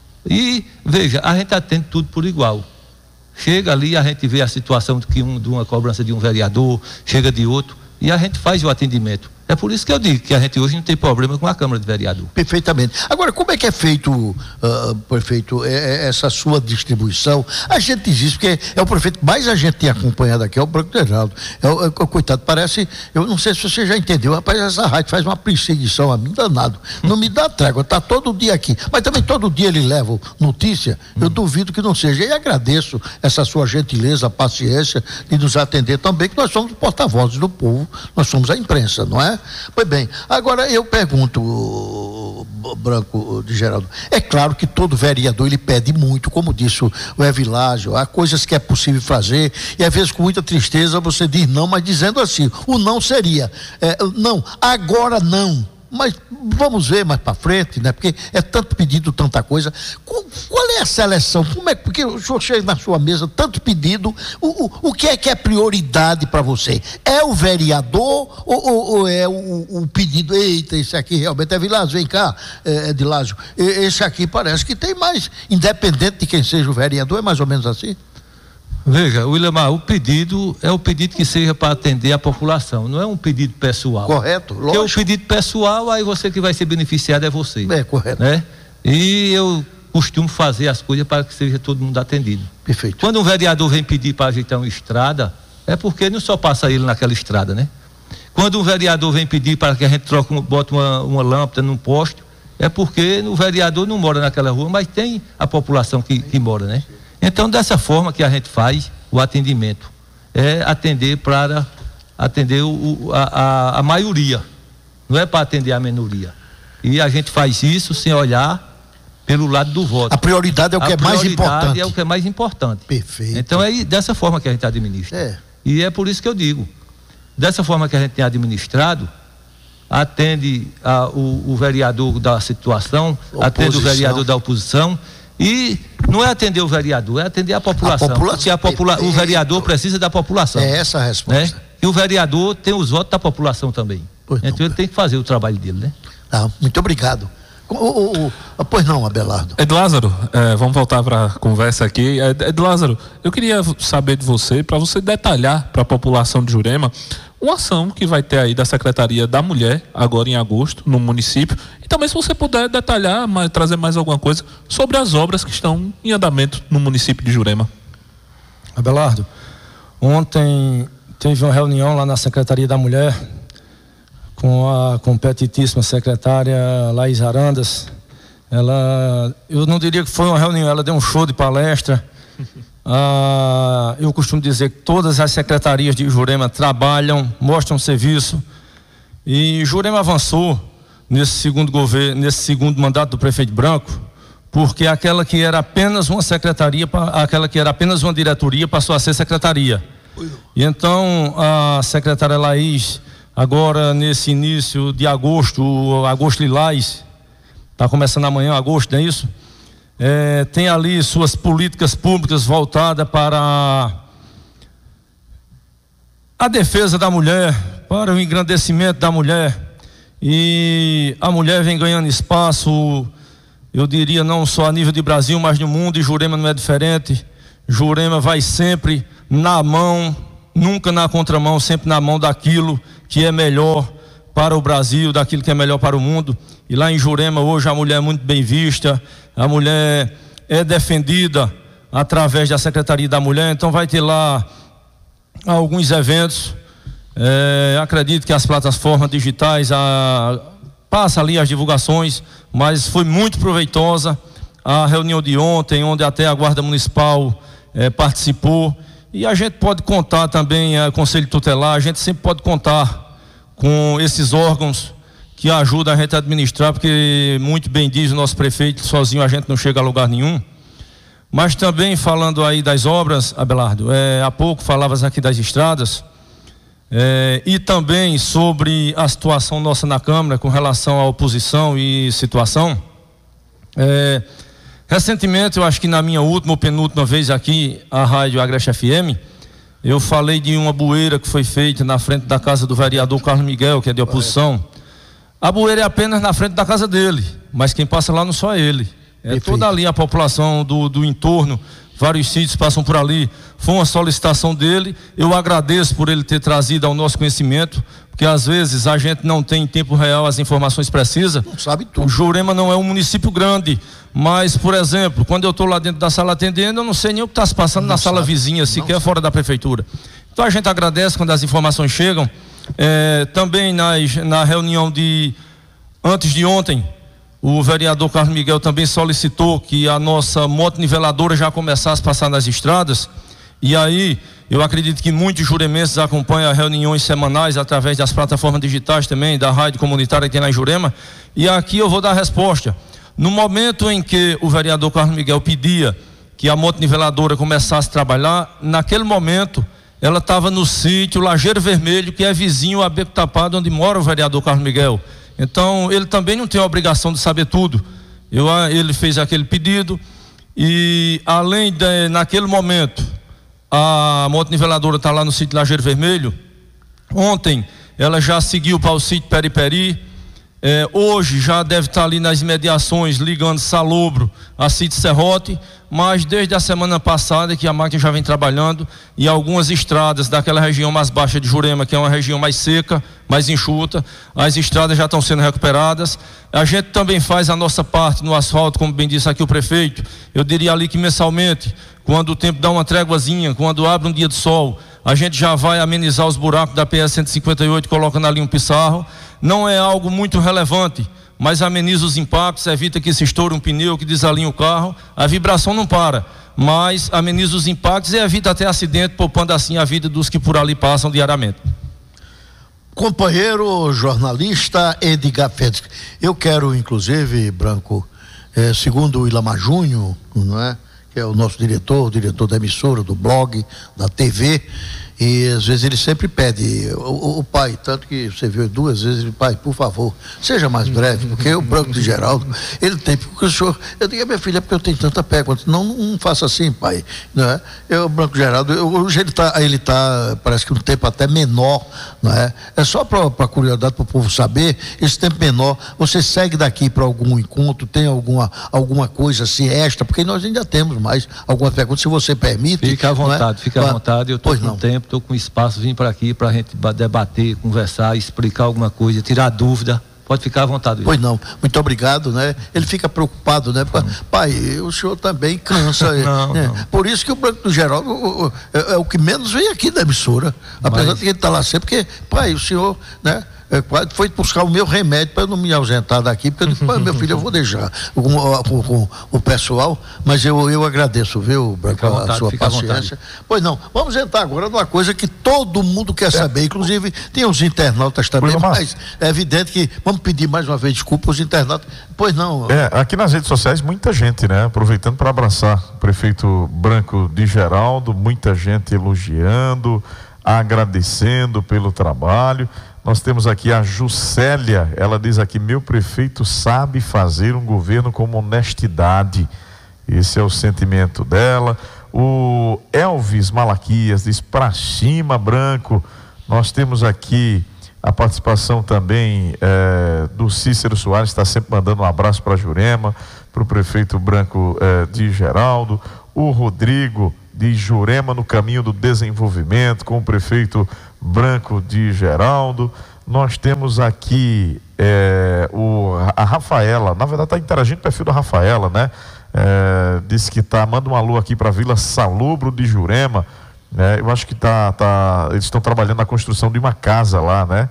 E, veja, a gente atende tudo por igual. Chega ali, a gente vê a situação de, que um, de uma cobrança de um vereador, chega de outro, e a gente faz o atendimento. É por isso que eu digo que a gente hoje não tem problema com a Câmara de Vereador. Perfeitamente. Agora, como é que é feito, uh, prefeito, é, é essa sua distribuição? A gente diz isso, porque é o prefeito que mais a gente tem acompanhado aqui, é o Branco de Geraldo. É, é, coitado, parece, eu não sei se você já entendeu, rapaz, essa rádio faz uma perseguição a mim danado. Não me dá trégua, tá todo dia aqui. Mas também todo dia ele leva notícia, eu duvido que não seja. E agradeço essa sua gentileza, paciência de nos atender também, que nós somos porta-vozes do povo, nós somos a imprensa, não é? Pois bem, agora eu pergunto, Branco de Geraldo, é claro que todo vereador ele pede muito, como disse o Evilásio, há coisas que é possível fazer e às vezes com muita tristeza você diz não, mas dizendo assim, o não seria, é, não, agora não. Mas vamos ver mais para frente, né? Porque é tanto pedido, tanta coisa. Qual é a seleção? Como é? Porque o senhor chega na sua mesa, tanto pedido. O, o, o que é que é prioridade para você? É o vereador ou, ou, ou é o, o pedido? Eita, esse aqui realmente é Vilásio, vem cá, é, é de Lázio. Esse aqui parece que tem mais, independente de quem seja o vereador, é mais ou menos assim? Veja, Willamar, o pedido é o pedido que seja para atender a população, não é um pedido pessoal. Correto, lógico. Porque o pedido pessoal, aí você que vai ser beneficiado é você. É, correto. Né? E eu costumo fazer as coisas para que seja todo mundo atendido. Perfeito. Quando um vereador vem pedir para ajeitar uma estrada, é porque não só passa ele naquela estrada, né? Quando um vereador vem pedir para que a gente troque, bota uma, uma lâmpada num poste, é porque o vereador não mora naquela rua, mas tem a população que, que mora, né? Então, dessa forma que a gente faz o atendimento, é atender para atender o, a, a, a maioria, não é para atender a minoria. E a gente faz isso sem olhar pelo lado do voto. A prioridade é o que a é mais importante. é o que é mais importante. Perfeito. Então, é dessa forma que a gente administra. É. E é por isso que eu digo, dessa forma que a gente tem administrado, atende a, o, o vereador da situação, oposição. Atende o vereador da oposição. E não é atender o vereador, é atender a população. A população porque a popula o vereador precisa da população. É essa a resposta. Né? E o vereador tem os votos da população também. Pois então não, ele tem que fazer o trabalho dele, né? Ah, muito obrigado. O, o, o, pois não, Abelardo. Edlázaro, é, vamos voltar para a conversa aqui. Edlázaro, eu queria saber de você, para você detalhar para a população de Jurema, uma ação que vai ter aí da Secretaria da Mulher, agora em agosto, no município. E também se você puder detalhar, mais, trazer mais alguma coisa sobre as obras que estão em andamento no município de Jurema. Abelardo, ontem teve uma reunião lá na Secretaria da Mulher com a competitíssima secretária Laís Arandas. Ela, eu não diria que foi uma reunião, ela deu um show de palestra. Ah, eu costumo dizer que todas as secretarias de Jurema trabalham, mostram serviço, e Jurema avançou nesse segundo governo, nesse segundo mandato do prefeito Branco, porque aquela que era apenas uma secretaria, aquela que era apenas uma diretoria passou a ser secretaria. E então a secretária Laís, agora nesse início de agosto, agosto lilás, está começando amanhã, agosto, não é isso? É, tem ali suas políticas públicas voltadas para a defesa da mulher, para o engrandecimento da mulher. E a mulher vem ganhando espaço, eu diria, não só a nível de Brasil, mas no mundo, e Jurema não é diferente. Jurema vai sempre na mão, nunca na contramão, sempre na mão daquilo que é melhor para o Brasil, daquilo que é melhor para o mundo. E lá em Jurema hoje a mulher é muito bem vista, a mulher é defendida através da Secretaria da Mulher. Então vai ter lá alguns eventos. É, acredito que as plataformas digitais a, passa ali as divulgações, mas foi muito proveitosa a reunião de ontem, onde até a Guarda Municipal é, participou. E a gente pode contar também, a Conselho Tutelar, a gente sempre pode contar com esses órgãos que ajudam a gente a administrar, porque muito bem diz o nosso prefeito, sozinho a gente não chega a lugar nenhum. Mas também falando aí das obras, Abelardo, é, há pouco falavas aqui das estradas, é, e também sobre a situação nossa na Câmara com relação à oposição e situação. É, recentemente, eu acho que na minha última ou penúltima vez aqui, a Rádio Agreste F M, eu falei de uma bueira que foi feita na frente da casa do vereador Carlos Miguel, que é de oposição. A bueira é apenas na frente da casa dele, mas quem passa lá não só ele. É Perfeito. Toda ali a população do, do entorno, vários sítios passam por ali. Foi uma solicitação dele, eu agradeço por ele ter trazido ao nosso conhecimento, porque às vezes a gente não tem em tempo real as informações precisas. Não sabe tudo. O Jurema não é um município grande, mas, por exemplo, quando eu estou lá dentro da sala atendendo, eu não sei nem o que está se passando não na sabe. Sala vizinha, sequer fora da prefeitura. Então a gente agradece quando as informações chegam. É, também nas, na reunião de antes de ontem, o vereador Carlos Miguel também solicitou que a nossa moto niveladora já começasse a passar nas estradas. E aí eu acredito que muitos juremenses acompanham as reuniões semanais através das plataformas digitais também, da rádio comunitária que tem lá em Jurema. E aqui eu vou dar a resposta. No momento em que o vereador Carlos Miguel pedia que a moto niveladora começasse a trabalhar, naquele momento ela estava no sítio Lajeiro Vermelho, que é vizinho a Beco Tapado, onde mora o vereador Carlos Miguel. Então ele também não tem a obrigação de saber tudo. Eu, ele fez aquele pedido e, além de, naquele momento, a moto niveladora está lá no sítio Lajeiro Vermelho. Ontem ela já seguiu para o sítio Periperi. É, hoje já deve estar ali nas imediações, ligando Salobro a sítio Serrote, mas desde a semana passada que a máquina já vem trabalhando, e algumas estradas daquela região mais baixa de Jurema, que é uma região mais seca, mais enxuta, as estradas já estão sendo recuperadas. A gente também faz a nossa parte no asfalto, como bem disse aqui o prefeito. Eu diria ali que mensalmente, quando o tempo dá uma tréguazinha, quando abre um dia de sol, a gente já vai amenizar os buracos da P S cento e cinquenta e oito, colocando ali um pissarro. Não é algo muito relevante, mas ameniza os impactos, evita que se estoure um pneu, que desalinhe o carro. A vibração não para, mas ameniza os impactos e evita até acidente, poupando assim a vida dos que por ali passam diariamente. Companheiro jornalista Edgar Félix, eu quero inclusive, Branco, eh, segundo o Ilamar Júnior, não é? Que é o nosso diretor, o diretor da emissora, do blog, da T V, e às vezes ele sempre pede, o, o pai, tanto que você viu duas vezes, ele, pai, por favor, seja mais breve, porque o Branco de Geraldo, ele tem, porque o senhor, eu digo, minha filha, é porque eu tenho tanta pergunta, não, não faça assim, pai, não é? Eu, o Branco de Geraldo, eu, hoje ele está, ele tá, parece que um tempo até menor, não é? É só para curiosidade, para o povo saber, esse tempo menor, você segue daqui para algum encontro, tem alguma, alguma coisa assim extra, porque nós ainda temos mais alguma pergunta, se você permite. Fica à vontade, é? fica à vontade, eu estou com não. tempo, estou com espaço, vim para aqui para a gente debater, conversar, explicar alguma coisa, tirar dúvida. Pode ficar à vontade. Pois não, muito obrigado, né? Ele fica preocupado, né? Hum. Pai, o senhor também cansa. não, né? não. Por isso que o Branco do Geraldo é, é o que menos vem aqui da emissora. Apesar Mas... de que ele está lá sempre, porque, pai, o senhor, né? Foi buscar o meu remédio para eu não me ausentar daqui, porque eu disse, pai, meu filho, eu vou deixar com, com, com o pessoal, mas eu, eu agradeço, viu, Branco, vontade, a sua paciência. Pois não, vamos entrar agora numa coisa que todo mundo quer é. saber, inclusive tem os internautas também, pois mas é evidente que vamos pedir mais uma vez desculpa aos internautas. Pois não. É, aqui nas redes sociais, muita gente, né, aproveitando para abraçar o prefeito Branco de Geraldo, muita gente elogiando, agradecendo pelo trabalho. Nós temos aqui a Juscelia, ela diz aqui, meu prefeito sabe fazer um governo com honestidade. Esse é o sentimento dela. O Elvis Malaquias diz, pra cima, Branco, Nós temos aqui a participação também é, do Cícero Soares, está sempre mandando um abraço para Jurema, para o prefeito Branco é, de Geraldo, o Rodrigo de Jurema no caminho do desenvolvimento, com o prefeito Branco de Geraldo. Nós temos aqui é, o, a Rafaela, na verdade está interagindo com o perfil da Rafaela, né? É, disse que tá, manda um alô aqui para a Vila Salubro de Jurema. É, eu acho que tá, tá, eles estão trabalhando na construção de uma casa lá, né?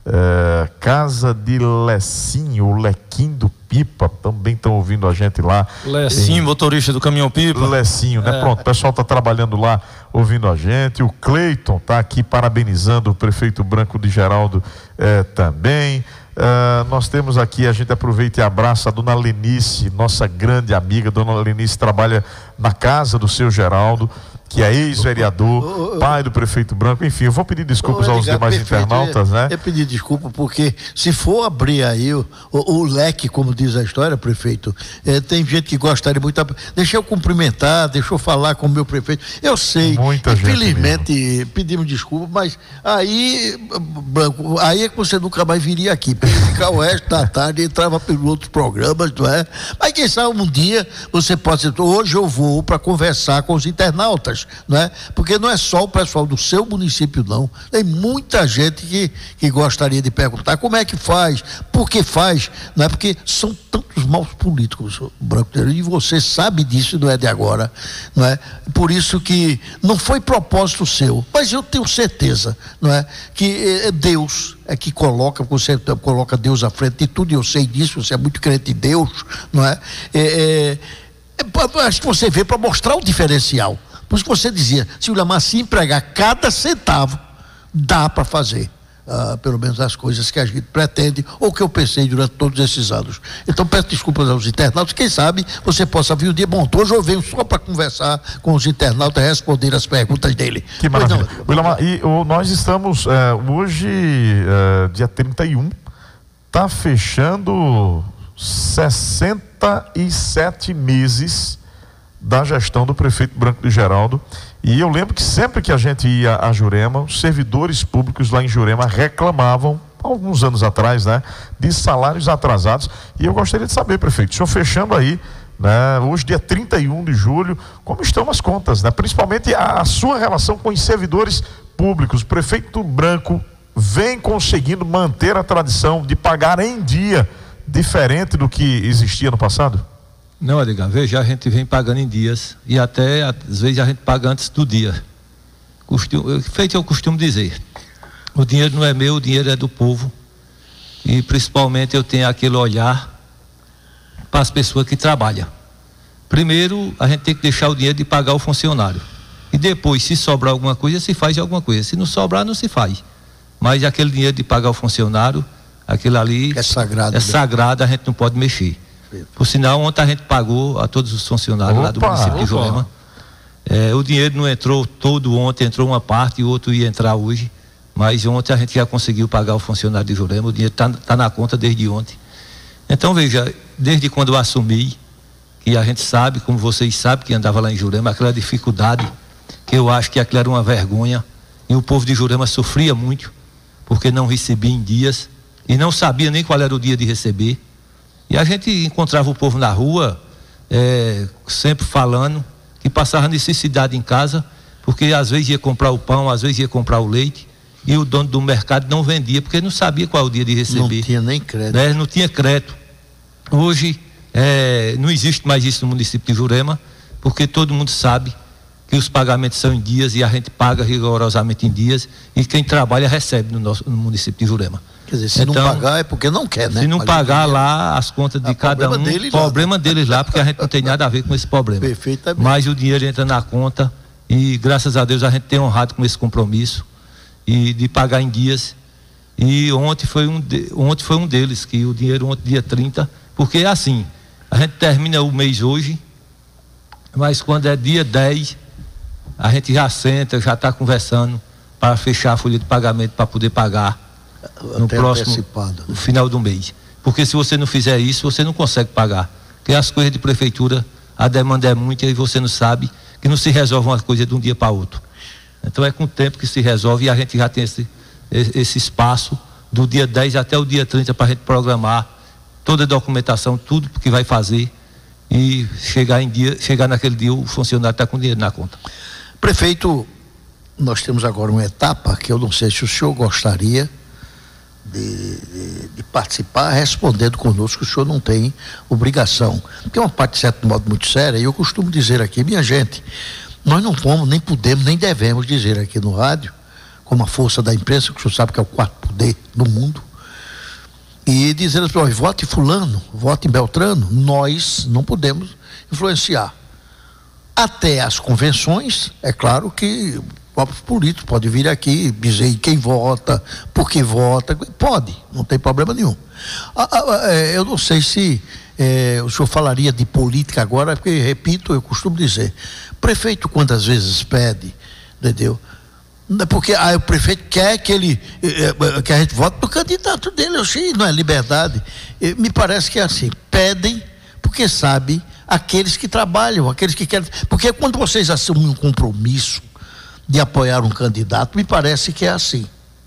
É, casa de Lecinho, o Lequim do Pipa, também estão ouvindo a gente lá. Lecinho, em... motorista do caminhão Pipa. Lecinho, né? É. Pronto, o pessoal está trabalhando lá, ouvindo a gente. O Cleiton está aqui parabenizando o prefeito Branco de Geraldo é, também. Uh, nós temos aqui, a gente aproveita e abraça a dona Lenice, nossa grande amiga. Dona Lenice trabalha na casa do seu Geraldo, que é ex-vereador, pai do prefeito Branco. Enfim, eu vou pedir desculpas Ô, aos demais perfeito. internautas, né? Eu pedi desculpa porque se for abrir aí o, o, o leque, como diz a história, prefeito, é, tem gente que gostaria muito. Deixa eu cumprimentar, deixa eu falar com o meu prefeito. Eu sei, Muita infelizmente gente pedimos desculpa, mas aí, Branco, aí é que você nunca mais viria aqui. Porque ficar o resto da tarde, entrava pelos outros programas, não é? Mas quem sabe um dia você pode dizer, hoje eu vou para conversar com os internautas. Não é? Porque não é só o pessoal do seu município, não. Tem muita gente que, que gostaria de perguntar como é que faz, por que faz, não é? Porque são tantos maus políticos, Branco, e você sabe disso, não é de agora, não é? Por isso que não foi propósito seu, mas eu tenho certeza, não é? Que é Deus é que coloca, você coloca Deus à frente de tudo, e eu sei disso, você é muito crente em Deus, não é? É, é, é acho que você veio para mostrar o diferencial. Por isso que você dizia, se o Ilamar se empregar cada centavo, dá para fazer, uh, pelo menos as coisas que a gente pretende, ou que eu pensei durante todos esses anos. Então peço desculpas aos internautas, quem sabe você possa vir um dia, bom, hoje eu venho só para conversar com os internautas e responder as perguntas dele. Que maravilha. Não, Ilamar, e o, nós estamos, é, hoje, é, dia trinta e um, está fechando sessenta e sete meses da gestão do prefeito Branco de Geraldo, e eu lembro que sempre que a gente ia a Jurema, os servidores públicos lá em Jurema reclamavam, alguns anos atrás, né, de salários atrasados. E eu gostaria de saber, prefeito, o senhor fechando aí, né, hoje dia trinta e um de julho, como estão as contas, né, principalmente a, a sua relação com os servidores públicos. O prefeito Branco vem conseguindo manter a tradição de pagar em dia, diferente do que existia no passado? Não, Edgar, veja, a gente vem pagando em dias e até às vezes a gente paga antes do dia. Costume, feito eu costumo dizer, o dinheiro não é meu, o dinheiro é do povo, e principalmente eu tenho aquele olhar para as pessoas que trabalham. Primeiro a gente tem que deixar o dinheiro de pagar o funcionário, e depois, se sobrar alguma coisa, se faz alguma coisa, se não sobrar, não se faz. Mas aquele dinheiro de pagar o funcionário, aquele ali é sagrado, é sagrado, a gente não pode mexer. Por sinal, ontem a gente pagou a todos os funcionários opa, lá do município opa. de Jurema. É, o dinheiro não entrou todo ontem, entrou uma parte e o outro ia entrar hoje. Mas ontem a gente já conseguiu pagar o funcionário de Jurema, o dinheiro está tá na conta desde ontem. Então, veja, desde quando eu assumi, que a gente sabe, como vocês sabem, que andava lá em Jurema, aquela dificuldade, que eu acho que aquilo era uma vergonha, e o povo de Jurema sofria muito, porque não recebia em dias, e não sabia nem qual era o dia de receber. E a gente encontrava o povo na rua, é, sempre falando que passava necessidade em casa, porque às vezes ia comprar o pão, às vezes ia comprar o leite, e o dono do mercado não vendia, porque não sabia qual o dia de receber. Não tinha nem crédito. Né? Não tinha crédito. Hoje, é, não existe mais isso no município de Jurema, porque todo mundo sabe que os pagamentos são em dias e a gente paga rigorosamente em dias, e quem trabalha recebe no, nosso, no município de Jurema. Quer dizer, se então, não pagar é porque não quer, né? Se não pagar lá as contas de a cada um, deles problema lá, né? deles lá, porque a gente não tem nada a ver com esse problema. Perfeitamente. Mas o dinheiro entra na conta e graças a Deus a gente tem honrado com esse compromisso e de pagar em dias. E ontem foi um, de, ontem foi um deles, que o dinheiro ontem dia trinta, porque é assim, a gente termina o mês hoje, mas quando é dia dez, a gente já senta, já está conversando para fechar a folha de pagamento para poder pagar no até próximo antecipado, no final do mês. Porque se você não fizer isso, você não consegue pagar. Porque as coisas de prefeitura, a demanda é muita e você não sabe que não se resolve uma coisa de um dia para outro. Então é com o tempo que se resolve, e a gente já tem esse, esse espaço do dia dez até o dia trinta para a gente programar toda a documentação, tudo que vai fazer e chegar em dia, chegar naquele dia o funcionário está com dinheiro na conta. Prefeito, nós temos agora uma etapa que eu não sei se o senhor gostaria de, de, de participar respondendo conosco, o senhor não tem obrigação, porque é uma parte de certo modo muito séria, e eu costumo dizer aqui, minha gente, nós não vamos, nem podemos, nem devemos dizer aqui no rádio, como a força da imprensa, que o senhor sabe que é o quarto poder do mundo, e dizer assim, vote fulano, vote em Beltrano, nós não podemos influenciar. Até as convenções, é claro que o próprio político pode vir aqui dizer quem vota, por que vota, pode, não tem problema nenhum. Eu não sei se é, o senhor falaria de política agora, porque, repito, eu costumo dizer, prefeito quantas vezes pede, entendeu? Porque aí o prefeito quer que ele que a gente vote no candidato dele, eu sei, não é liberdade. Me parece que é assim, pedem porque sabe aqueles que trabalham, aqueles que querem, porque quando vocês assumem um compromisso de apoiar um candidato, me parece que é assim.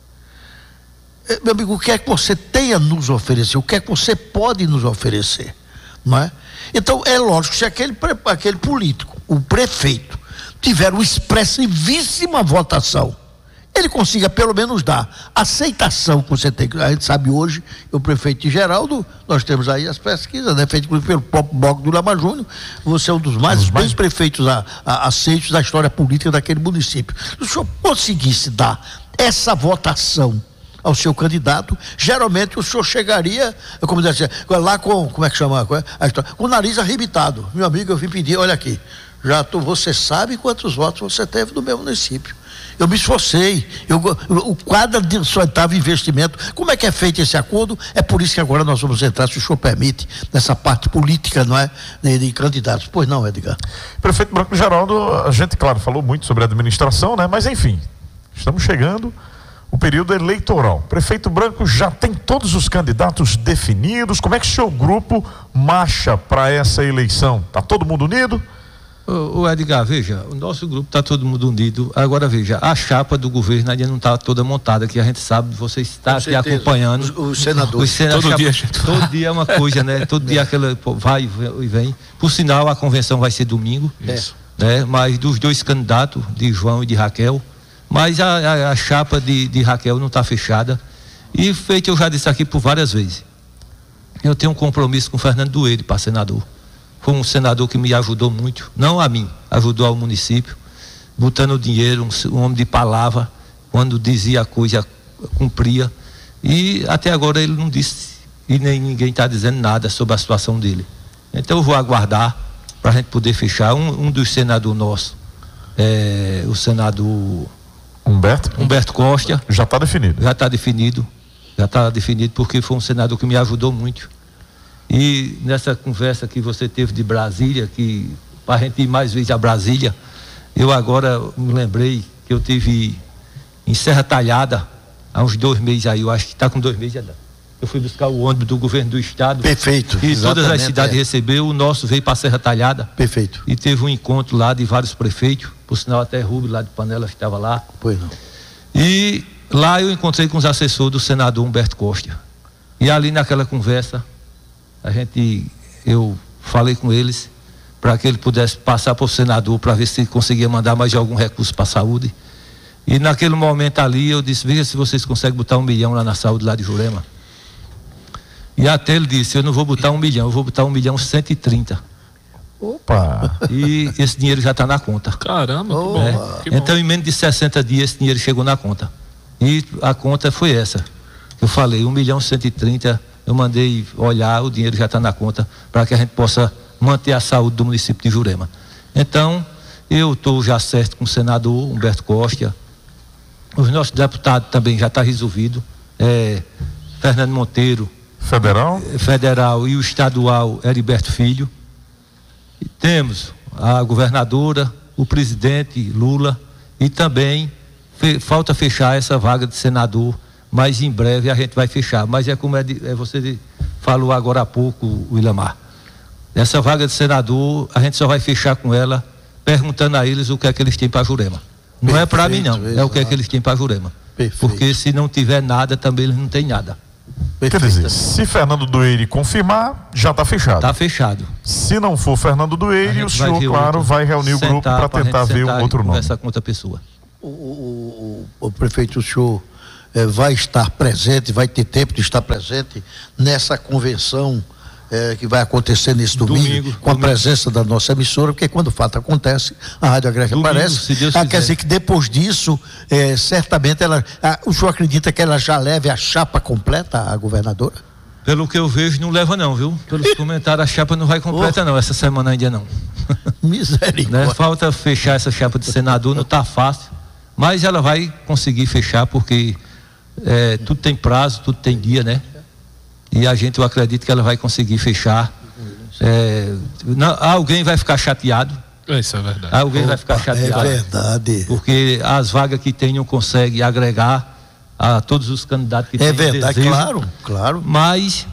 Meu amigo, o que é que você tem a nos oferecer? O que é que você pode nos oferecer? Não é? Então, é lógico, se aquele, aquele político, o prefeito, tiver uma expressivíssima votação, ele consiga pelo menos dar aceitação que você tem. A gente sabe hoje, o prefeito de Geraldo, nós temos aí as pesquisas, né, feitas pelo próprio bloco do Ilhamar Júnior, você é um dos mais bem prefeitos a, a, aceitos da história política daquele município. Se o senhor conseguisse dar essa votação ao seu candidato, geralmente o senhor chegaria, como dizer, lá com, como é que chama a história? Com o nariz arrebitado. Meu amigo, eu vim pedir, olha aqui, já tô, você sabe quantos votos você teve no meu município. Eu me esforcei, eu, o quadro de sustentável investimento, como é que é feito esse acordo? É por isso que agora nós vamos entrar, se o senhor permite, nessa parte política, não é? De, de candidatos. Pois não, Edgar? Prefeito Branco Geraldo, a gente, claro, falou muito sobre a administração, né? Mas enfim, estamos chegando o período eleitoral. Prefeito Branco, já tem todos os candidatos definidos? Como é que o seu grupo marcha para essa eleição? Está todo mundo unido? O, o Edgar, veja, o nosso grupo está todo mundo unido. Agora veja, a chapa do governo ainda não está toda montada, que a gente sabe, você está aqui acompanhando. O, o senador. O senador todo, chapa, dia, todo dia é uma coisa, né? Todo dia aquela vai e vem. Por sinal, a convenção vai ser domingo. Isso. Né? Mas dos dois candidatos, de João e de Raquel, mas a, a, a chapa de, de Raquel não está fechada. E feito, eu já disse aqui por várias vezes, eu tenho um compromisso com o Fernando Dueire para senador. Foi um senador que me ajudou muito, não a mim, ajudou ao município, botando dinheiro, um, um homem de palavra, quando dizia a coisa, cumpria. E até agora ele não disse, e nem ninguém está dizendo nada sobre a situação dele. Então eu vou aguardar para a gente poder fechar. Um, um dos senadores nossos, é, o senador Humberto? Humberto Costa. Já está definido. Já está definido, já está definido, porque foi um senador que me ajudou muito. E nessa conversa que você teve de Brasília, que para a gente ir mais vezes a Brasília, eu agora me lembrei que eu tive em Serra Talhada, há uns dois meses aí, eu acho que está com dois meses já dá. Eu fui buscar o ônibus do governo do estado. Perfeito. E todas as cidades é. recebeu, o nosso veio para Serra Talhada. Perfeito. E teve um encontro lá de vários prefeitos, por sinal até Rubio lá de Panelas que estava lá. Pois não. E lá eu encontrei com os assessores do senador Humberto Costa. E ali naquela conversa, a gente, eu falei com eles para que ele pudesse passar para o senador para ver se ele conseguia mandar mais algum recurso para a saúde. E naquele momento ali eu disse, veja se vocês conseguem botar um milhão lá na saúde lá de Jurema. E até ele disse, eu não vou botar um milhão, eu vou botar um milhão cento e trinta. Opa! E esse dinheiro já está na conta. Caramba, oh, que bom. É. Que bom. Então em menos de sessenta dias esse dinheiro chegou na conta. E a conta foi essa. Eu falei, um milhão cento e trinta. Eu mandei olhar, o dinheiro já está na conta para que a gente possa manter a saúde do município de Jurema. Então, eu estou já certo com o senador Humberto Costa, os nossos deputados também já está resolvido, é, Fernando Monteiro, Federal? Federal e o estadual Heriberto Filho. E temos a governadora, o presidente Lula e também fe, falta fechar essa vaga de senador. Mas em breve a gente vai fechar. Mas é como é, de, é você falou agora há pouco, o Ilamar. Essa vaga de senador, a gente só vai fechar com ela perguntando a eles o que é que eles têm para Jurema. Não é para mim não, é o que é que eles têm para Jurema. Perfeito. Porque se não tiver nada, também eles não têm nada. Quer dizer, se Fernando Dueire confirmar, já está fechado. Está fechado. Se não for Fernando Dueire, o senhor, claro, outro, vai reunir o grupo para tentar ver um outro nome. Conversar com outra pessoa. O, o, o, o prefeito, o senhor eh, vai estar presente, vai ter tempo de estar presente nessa convenção eh, que vai acontecer nesse domingo, domingo com a domingo. presença da nossa emissora, porque quando o fato acontece, a Rádio Agreste Domingo, aparece. se Deus Ah, quiser. quer dizer que depois disso, eh, certamente ela. Ah, o senhor acredita que ela já leve a chapa completa, a governadora? Pelo que eu vejo, não leva não, viu? Pelos comentários, a chapa não vai completa oh. não, essa semana ainda não. Misericórdia. Né? Falta fechar essa chapa de senador, não está fácil, mas ela vai conseguir fechar, porque é, tudo tem prazo, tudo tem dia, né? E a gente, eu acredito que ela vai conseguir fechar. É, não, alguém vai ficar chateado. Isso é verdade. Alguém Opa, vai ficar chateado. É verdade. Porque as vagas que tem não consegue agregar a todos os candidatos que É têm verdade, desejo, claro, claro. mas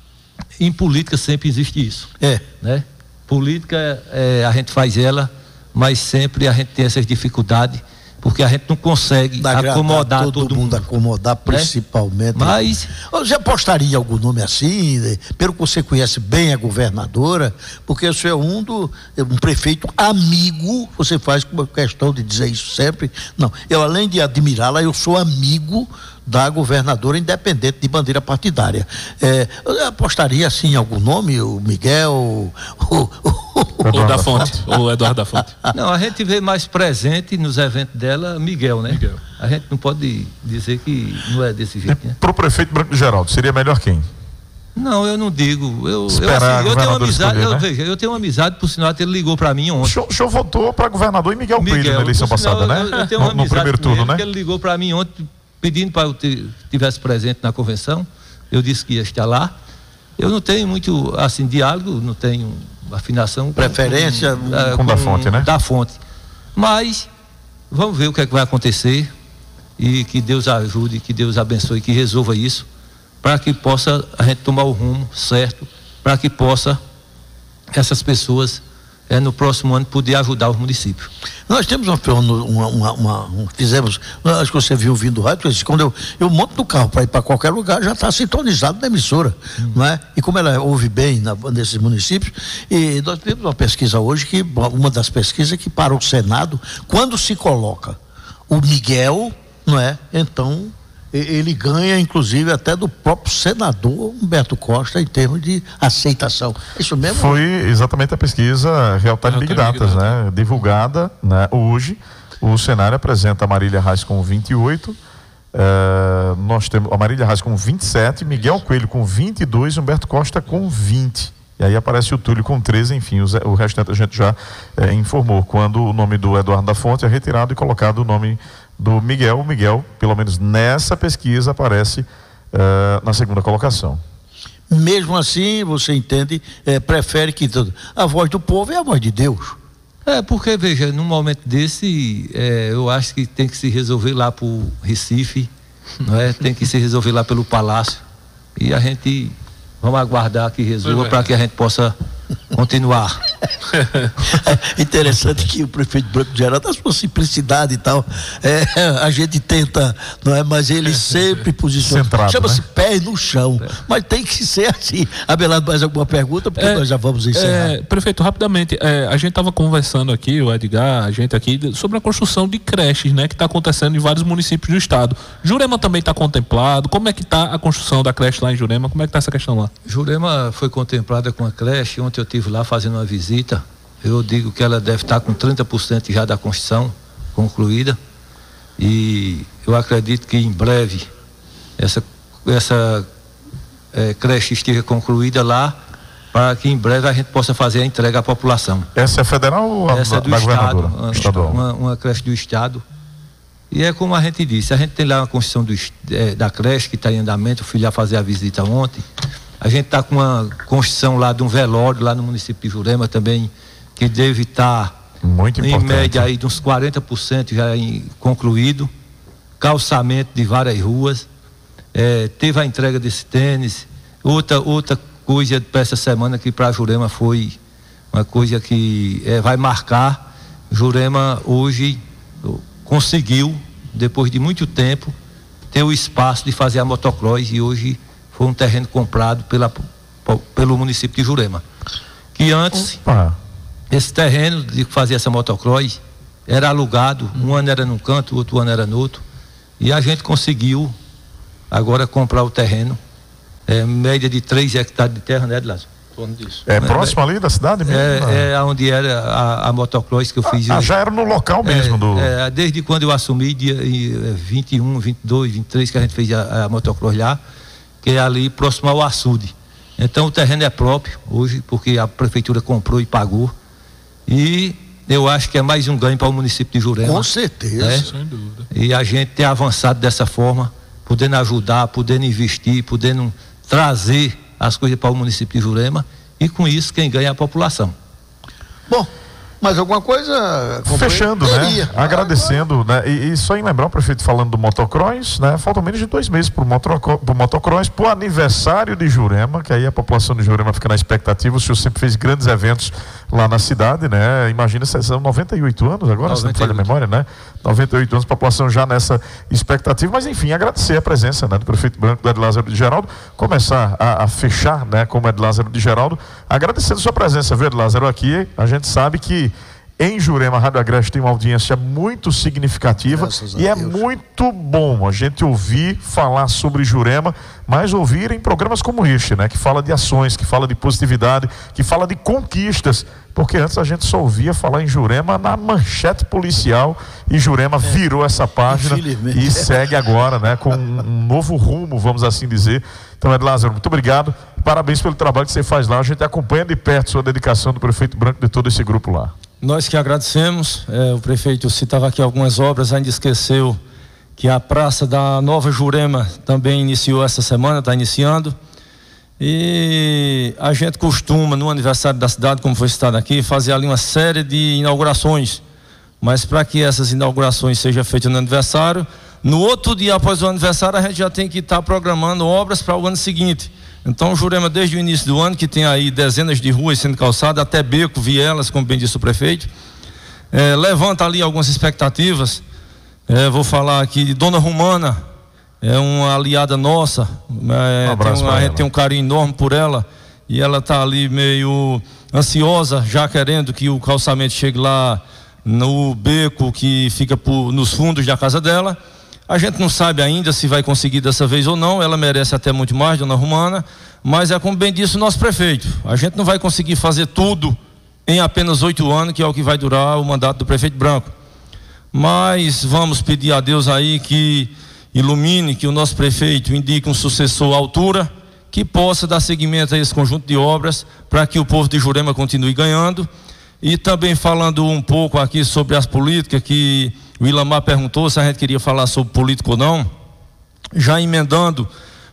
em política sempre existe isso, É. né? Política é, a gente faz ela, mas sempre a gente tem essas dificuldades, porque a gente não consegue Agradar acomodar todo, todo mundo, mundo, acomodar principalmente. Mas Você apostaria em algum nome assim, né? Pelo que você conhece bem a governadora, porque você é um, do, um prefeito amigo, você faz com questão de dizer isso sempre. Não, eu além de admirá-la, eu sou amigo da governadora, independente de bandeira partidária. É, eu apostaria assim em algum nome, o Miguel, o, o, Ou da Fonte, ou Eduardo da Fonte. não, a gente vê mais presente nos eventos dela Miguel, né? Miguel. A gente não pode dizer que não é desse jeito, né? Para o prefeito Branco de Geraldo, seria melhor quem? Não, eu não digo. Eu, eu, Esperar assim, eu tenho uma governador amizade, escolher, eu, né? veja, eu tenho uma amizade, por sinal, até ele ligou para mim O ontem. senhor, o senhor votou para governador e Miguel, Miguel, Coelho na eleição por sinal, passada, eu, né? eu tenho uma no, no amizade primeiro com turno, ele, né? que ele ligou para mim ontem, pedindo para eu ter, tivesse presente na convenção. Eu disse que ia estar lá. Eu não tenho muito, assim, diálogo, não tenho afinação. Preferência com, com, com da Fonte, né? Da Fonte. Mas, vamos ver o que é que vai acontecer e que Deus ajude, que Deus abençoe, que resolva isso, para que possa a gente tomar o rumo certo, para que possa essas pessoas é, no próximo ano poder ajudar os municípios. Nós temos uma, uma, uma, uma, uma fizemos, acho que você viu vindo do rádio, quando eu, eu monto no carro para ir para qualquer lugar, já está sintonizado na emissora, hum. não é? E como ela ouve bem na, nesses municípios, e nós tivemos uma pesquisa hoje, que uma das pesquisas que para o Senado, quando se coloca o Miguel, não é? Então ele ganha, inclusive, até do próprio senador Humberto Costa em termos de aceitação. Isso mesmo? Foi exatamente a pesquisa Real Time Big Data, né? Divulgada, né? Hoje. O cenário apresenta a Marília Reis com vinte e oito, uh, nós temos a Marília Reis com vinte e sete, Miguel Coelho com vinte e dois, Humberto Costa com vinte. E aí aparece o Túlio com treze, enfim, os, o restante a gente já eh, informou. Quando o nome do Eduardo da Fonte é retirado e colocado o nome do Miguel, o Miguel, pelo menos nessa pesquisa, aparece uh, na segunda colocação. Mesmo assim, você entende, eh, prefere que a voz do povo é a voz de Deus. É, porque, veja, num momento desse, é, eu acho que tem que se resolver lá pro Recife, não é? Tem que se resolver lá pelo Palácio. E a gente, vamos aguardar que resolva para que a gente possa continuar. É interessante que o prefeito Branco de Geraldo, da sua simplicidade e tal, é, a gente tenta, não é? Mas ele sempre posiciona, chama-se, né? Pé no chão, é. Mas tem que ser assim. Abelardo, mais alguma pergunta? Porque é, nós já vamos encerrar. É, prefeito, rapidamente, é, a gente estava conversando aqui, o Edgar, a gente aqui, sobre a construção de creches, né? Que está acontecendo em vários municípios do estado. Jurema também está contemplado? Como é que está a construção da creche lá em Jurema? Como é que está essa questão lá? Jurema foi contemplada com a creche. Ontem eu estive lá fazendo uma visita. Eu digo que ela deve estar com trinta por cento já da construção concluída. E eu acredito que em breve essa, essa é, creche esteja concluída lá, para que em breve a gente possa fazer a entrega à população. Essa é federal ou essa a, é do da estado, governadora? Estadual. Uma, uma creche do estado. E é como a gente disse, a gente tem lá uma construção do, é, da creche que está em andamento. Eu fui lá fazer a visita ontem. A gente está com uma construção lá de um velório lá no município de Jurema também, que deve estar muito em importante. média aí de uns quarenta por cento já em, concluído. Calçamento de várias ruas. É, teve a entrega desse tênis. Outra, outra coisa para essa semana que para Jurema foi uma coisa que é, vai marcar. Jurema hoje conseguiu, depois de muito tempo, ter o espaço de fazer a motocross, e hoje foi um terreno comprado pela, pelo município de Jurema. Que antes, Opa. esse terreno de fazer essa motocross era alugado, um ano era num canto, outro ano era no outro, e a gente conseguiu agora comprar o terreno, é, média de três hectares de terra, né, Lázaro? Disso. É próximo ali da cidade mesmo? É, é onde era a, a motocross que eu fiz. Ah, já era no local mesmo? É, do... é, desde quando eu assumi, dia vinte e um, vinte e dois, vinte e três, que a gente fez a, a motocross lá, que é ali próximo ao açude. Então o terreno é próprio hoje, porque a prefeitura comprou e pagou. E eu acho que é mais um ganho para o município de Jurema. Com certeza, né? sem dúvida. E a gente tem avançado dessa forma, podendo ajudar, podendo investir, podendo trazer as coisas para o município de Jurema, e com isso quem ganha é a população. Bom, mais alguma coisa? Fechando, né? Agradecendo, né? E, e só em lembrar o prefeito falando do motocross, né? Faltam menos de dois meses para o motocross, para o aniversário de Jurema, que aí a população de Jurema fica na expectativa. O senhor sempre fez grandes eventos lá na cidade, né? Imagina, são noventa e oito anos agora, se não falha a memória, né? noventa e oito anos, população já nessa expectativa, mas enfim, agradecer a presença, né, do prefeito Branco, do Ed Lázaro de Geraldo, começar a, a fechar, né, como Ed Lázaro de Geraldo, agradecendo a sua presença, viu, Ed Lázaro, aqui. A gente sabe que em Jurema a Rádio Agreste tem uma audiência muito significativa e é muito bom a gente ouvir falar sobre Jurema, mas ouvir em programas como este, né, que fala de ações, que fala de positividade, que fala de conquistas, porque antes a gente só ouvia falar em Jurema na manchete policial, e Jurema é, virou essa página e segue agora, né, com um novo rumo, vamos assim dizer. Então, Ed Lázaro, muito obrigado, parabéns pelo trabalho que você faz lá. A gente acompanha de perto sua dedicação do prefeito Branco, de todo esse grupo lá. Nós que agradecemos. É, o prefeito citava aqui algumas obras, ainda esqueceu que a Praça da Nova Jurema também iniciou essa semana, está iniciando. E a gente costuma, no aniversário da cidade, como foi citado aqui, fazer ali uma série de inaugurações. Mas para que essas inaugurações sejam feitas no aniversário, no outro dia após o aniversário, a gente já tem que estar programando obras para o ano seguinte. Então, Jurema, desde o início do ano, que tem aí dezenas de ruas sendo calçadas, até beco, vielas, como bem disse o prefeito, é, levanta ali algumas expectativas. É, vou falar aqui de Dona Romana, é uma aliada nossa, é, um tem um, a gente tem um carinho enorme por ela, e ela está ali meio ansiosa, já querendo que o calçamento chegue lá no beco que fica por, nos fundos da casa dela. A gente não sabe ainda se vai conseguir dessa vez ou não, ela merece até muito mais, Dona Romana, mas é como bem disse o nosso prefeito, a gente não vai conseguir fazer tudo em apenas oito anos, que é o que vai durar o mandato do prefeito Branco. Mas vamos pedir a Deus aí que ilumine, que o nosso prefeito indique um sucessor à altura, que possa dar seguimento a esse conjunto de obras, para que o povo de Jurema continue ganhando. E também falando um pouco aqui sobre as políticas, que o Ilamar perguntou se a gente queria falar sobre política ou não, já emendando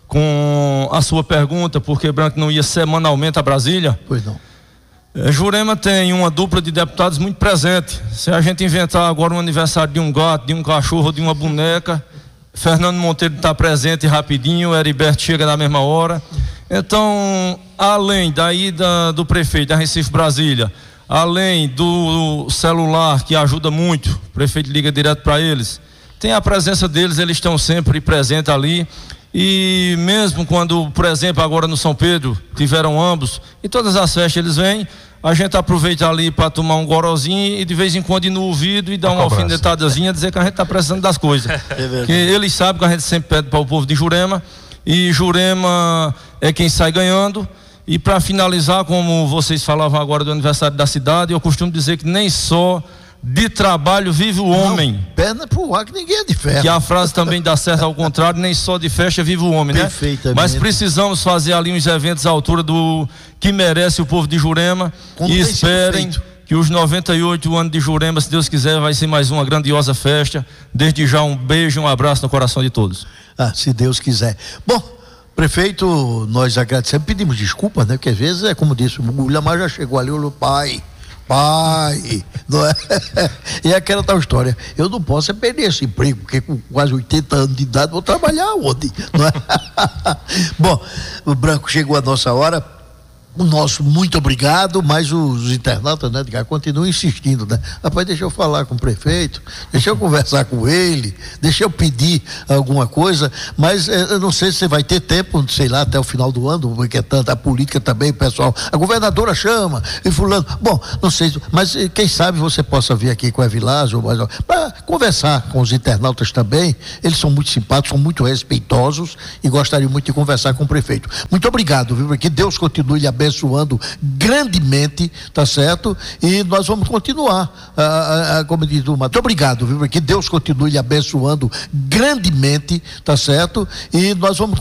com a sua pergunta, porque Branco não ia semanalmente a Brasília. Pois não. Jurema tem uma dupla de deputados muito presente. Se a gente inventar agora um aniversário de um gato, de um cachorro, de uma boneca, Fernando Monteiro está presente rapidinho, o Heriberto chega na mesma hora. Então, além da ida do prefeito da Recife Brasília, além do celular que ajuda muito, o prefeito liga direto para eles, tem a presença deles, eles estão sempre presentes ali. E mesmo quando, por exemplo, agora no São Pedro, tiveram ambos, e todas as festas eles vêm, a gente aproveita ali para tomar um gorozinho e de vez em quando ir no ouvido e dar uma alfinetadazinha, dizer que a gente está precisando das coisas. É porque eles sabem que a gente sempre pede para o povo de Jurema, e Jurema é quem sai ganhando. E para finalizar, como vocês falavam agora do aniversário da cidade, eu costumo dizer que nem só de trabalho vive o homem. Não, perna pro ar que ninguém é de ferro. Que a frase também dá certo ao contrário, nem só de festa vive o homem, né? Mas precisamos fazer ali uns eventos à altura do que merece o povo de Jurema. Como e esperem que os noventa e oito anos de Jurema, se Deus quiser, vai ser mais uma grandiosa festa. Desde já um beijo e um abraço no coração de todos. Ah, se Deus quiser. Bom, prefeito, nós agradecemos, pedimos desculpas, né? Porque às vezes é como disse, o Ilamar já chegou ali, olhou, pai, pai, não é? E é aquela tal história, eu não posso é perder esse emprego, porque com quase oitenta anos de idade vou trabalhar onde? Não é? Bom, o Branco, chegou a nossa hora, O nosso muito obrigado, mas os internautas, né, Edgar, continuam insistindo, né? Rapaz, deixa eu falar com o prefeito, deixa eu conversar com ele, deixa eu pedir alguma coisa, mas eh, eu não sei se você vai ter tempo, sei lá, até o final do ano, porque é tanta a política também, pessoal, a governadora chama, e fulano, bom, não sei, mas eh, quem sabe você possa vir aqui com a Evilásio, para conversar com os internautas também, eles são muito simpáticos, são muito respeitosos e gostariam muito de conversar com o prefeito. Muito obrigado, viu? Que Deus continue lhe abençoando abençoando grandemente, tá certo? E nós vamos continuar, a, a, a, como diz o Muito obrigado, viu? Que Deus continue lhe abençoando grandemente, tá certo? E nós vamos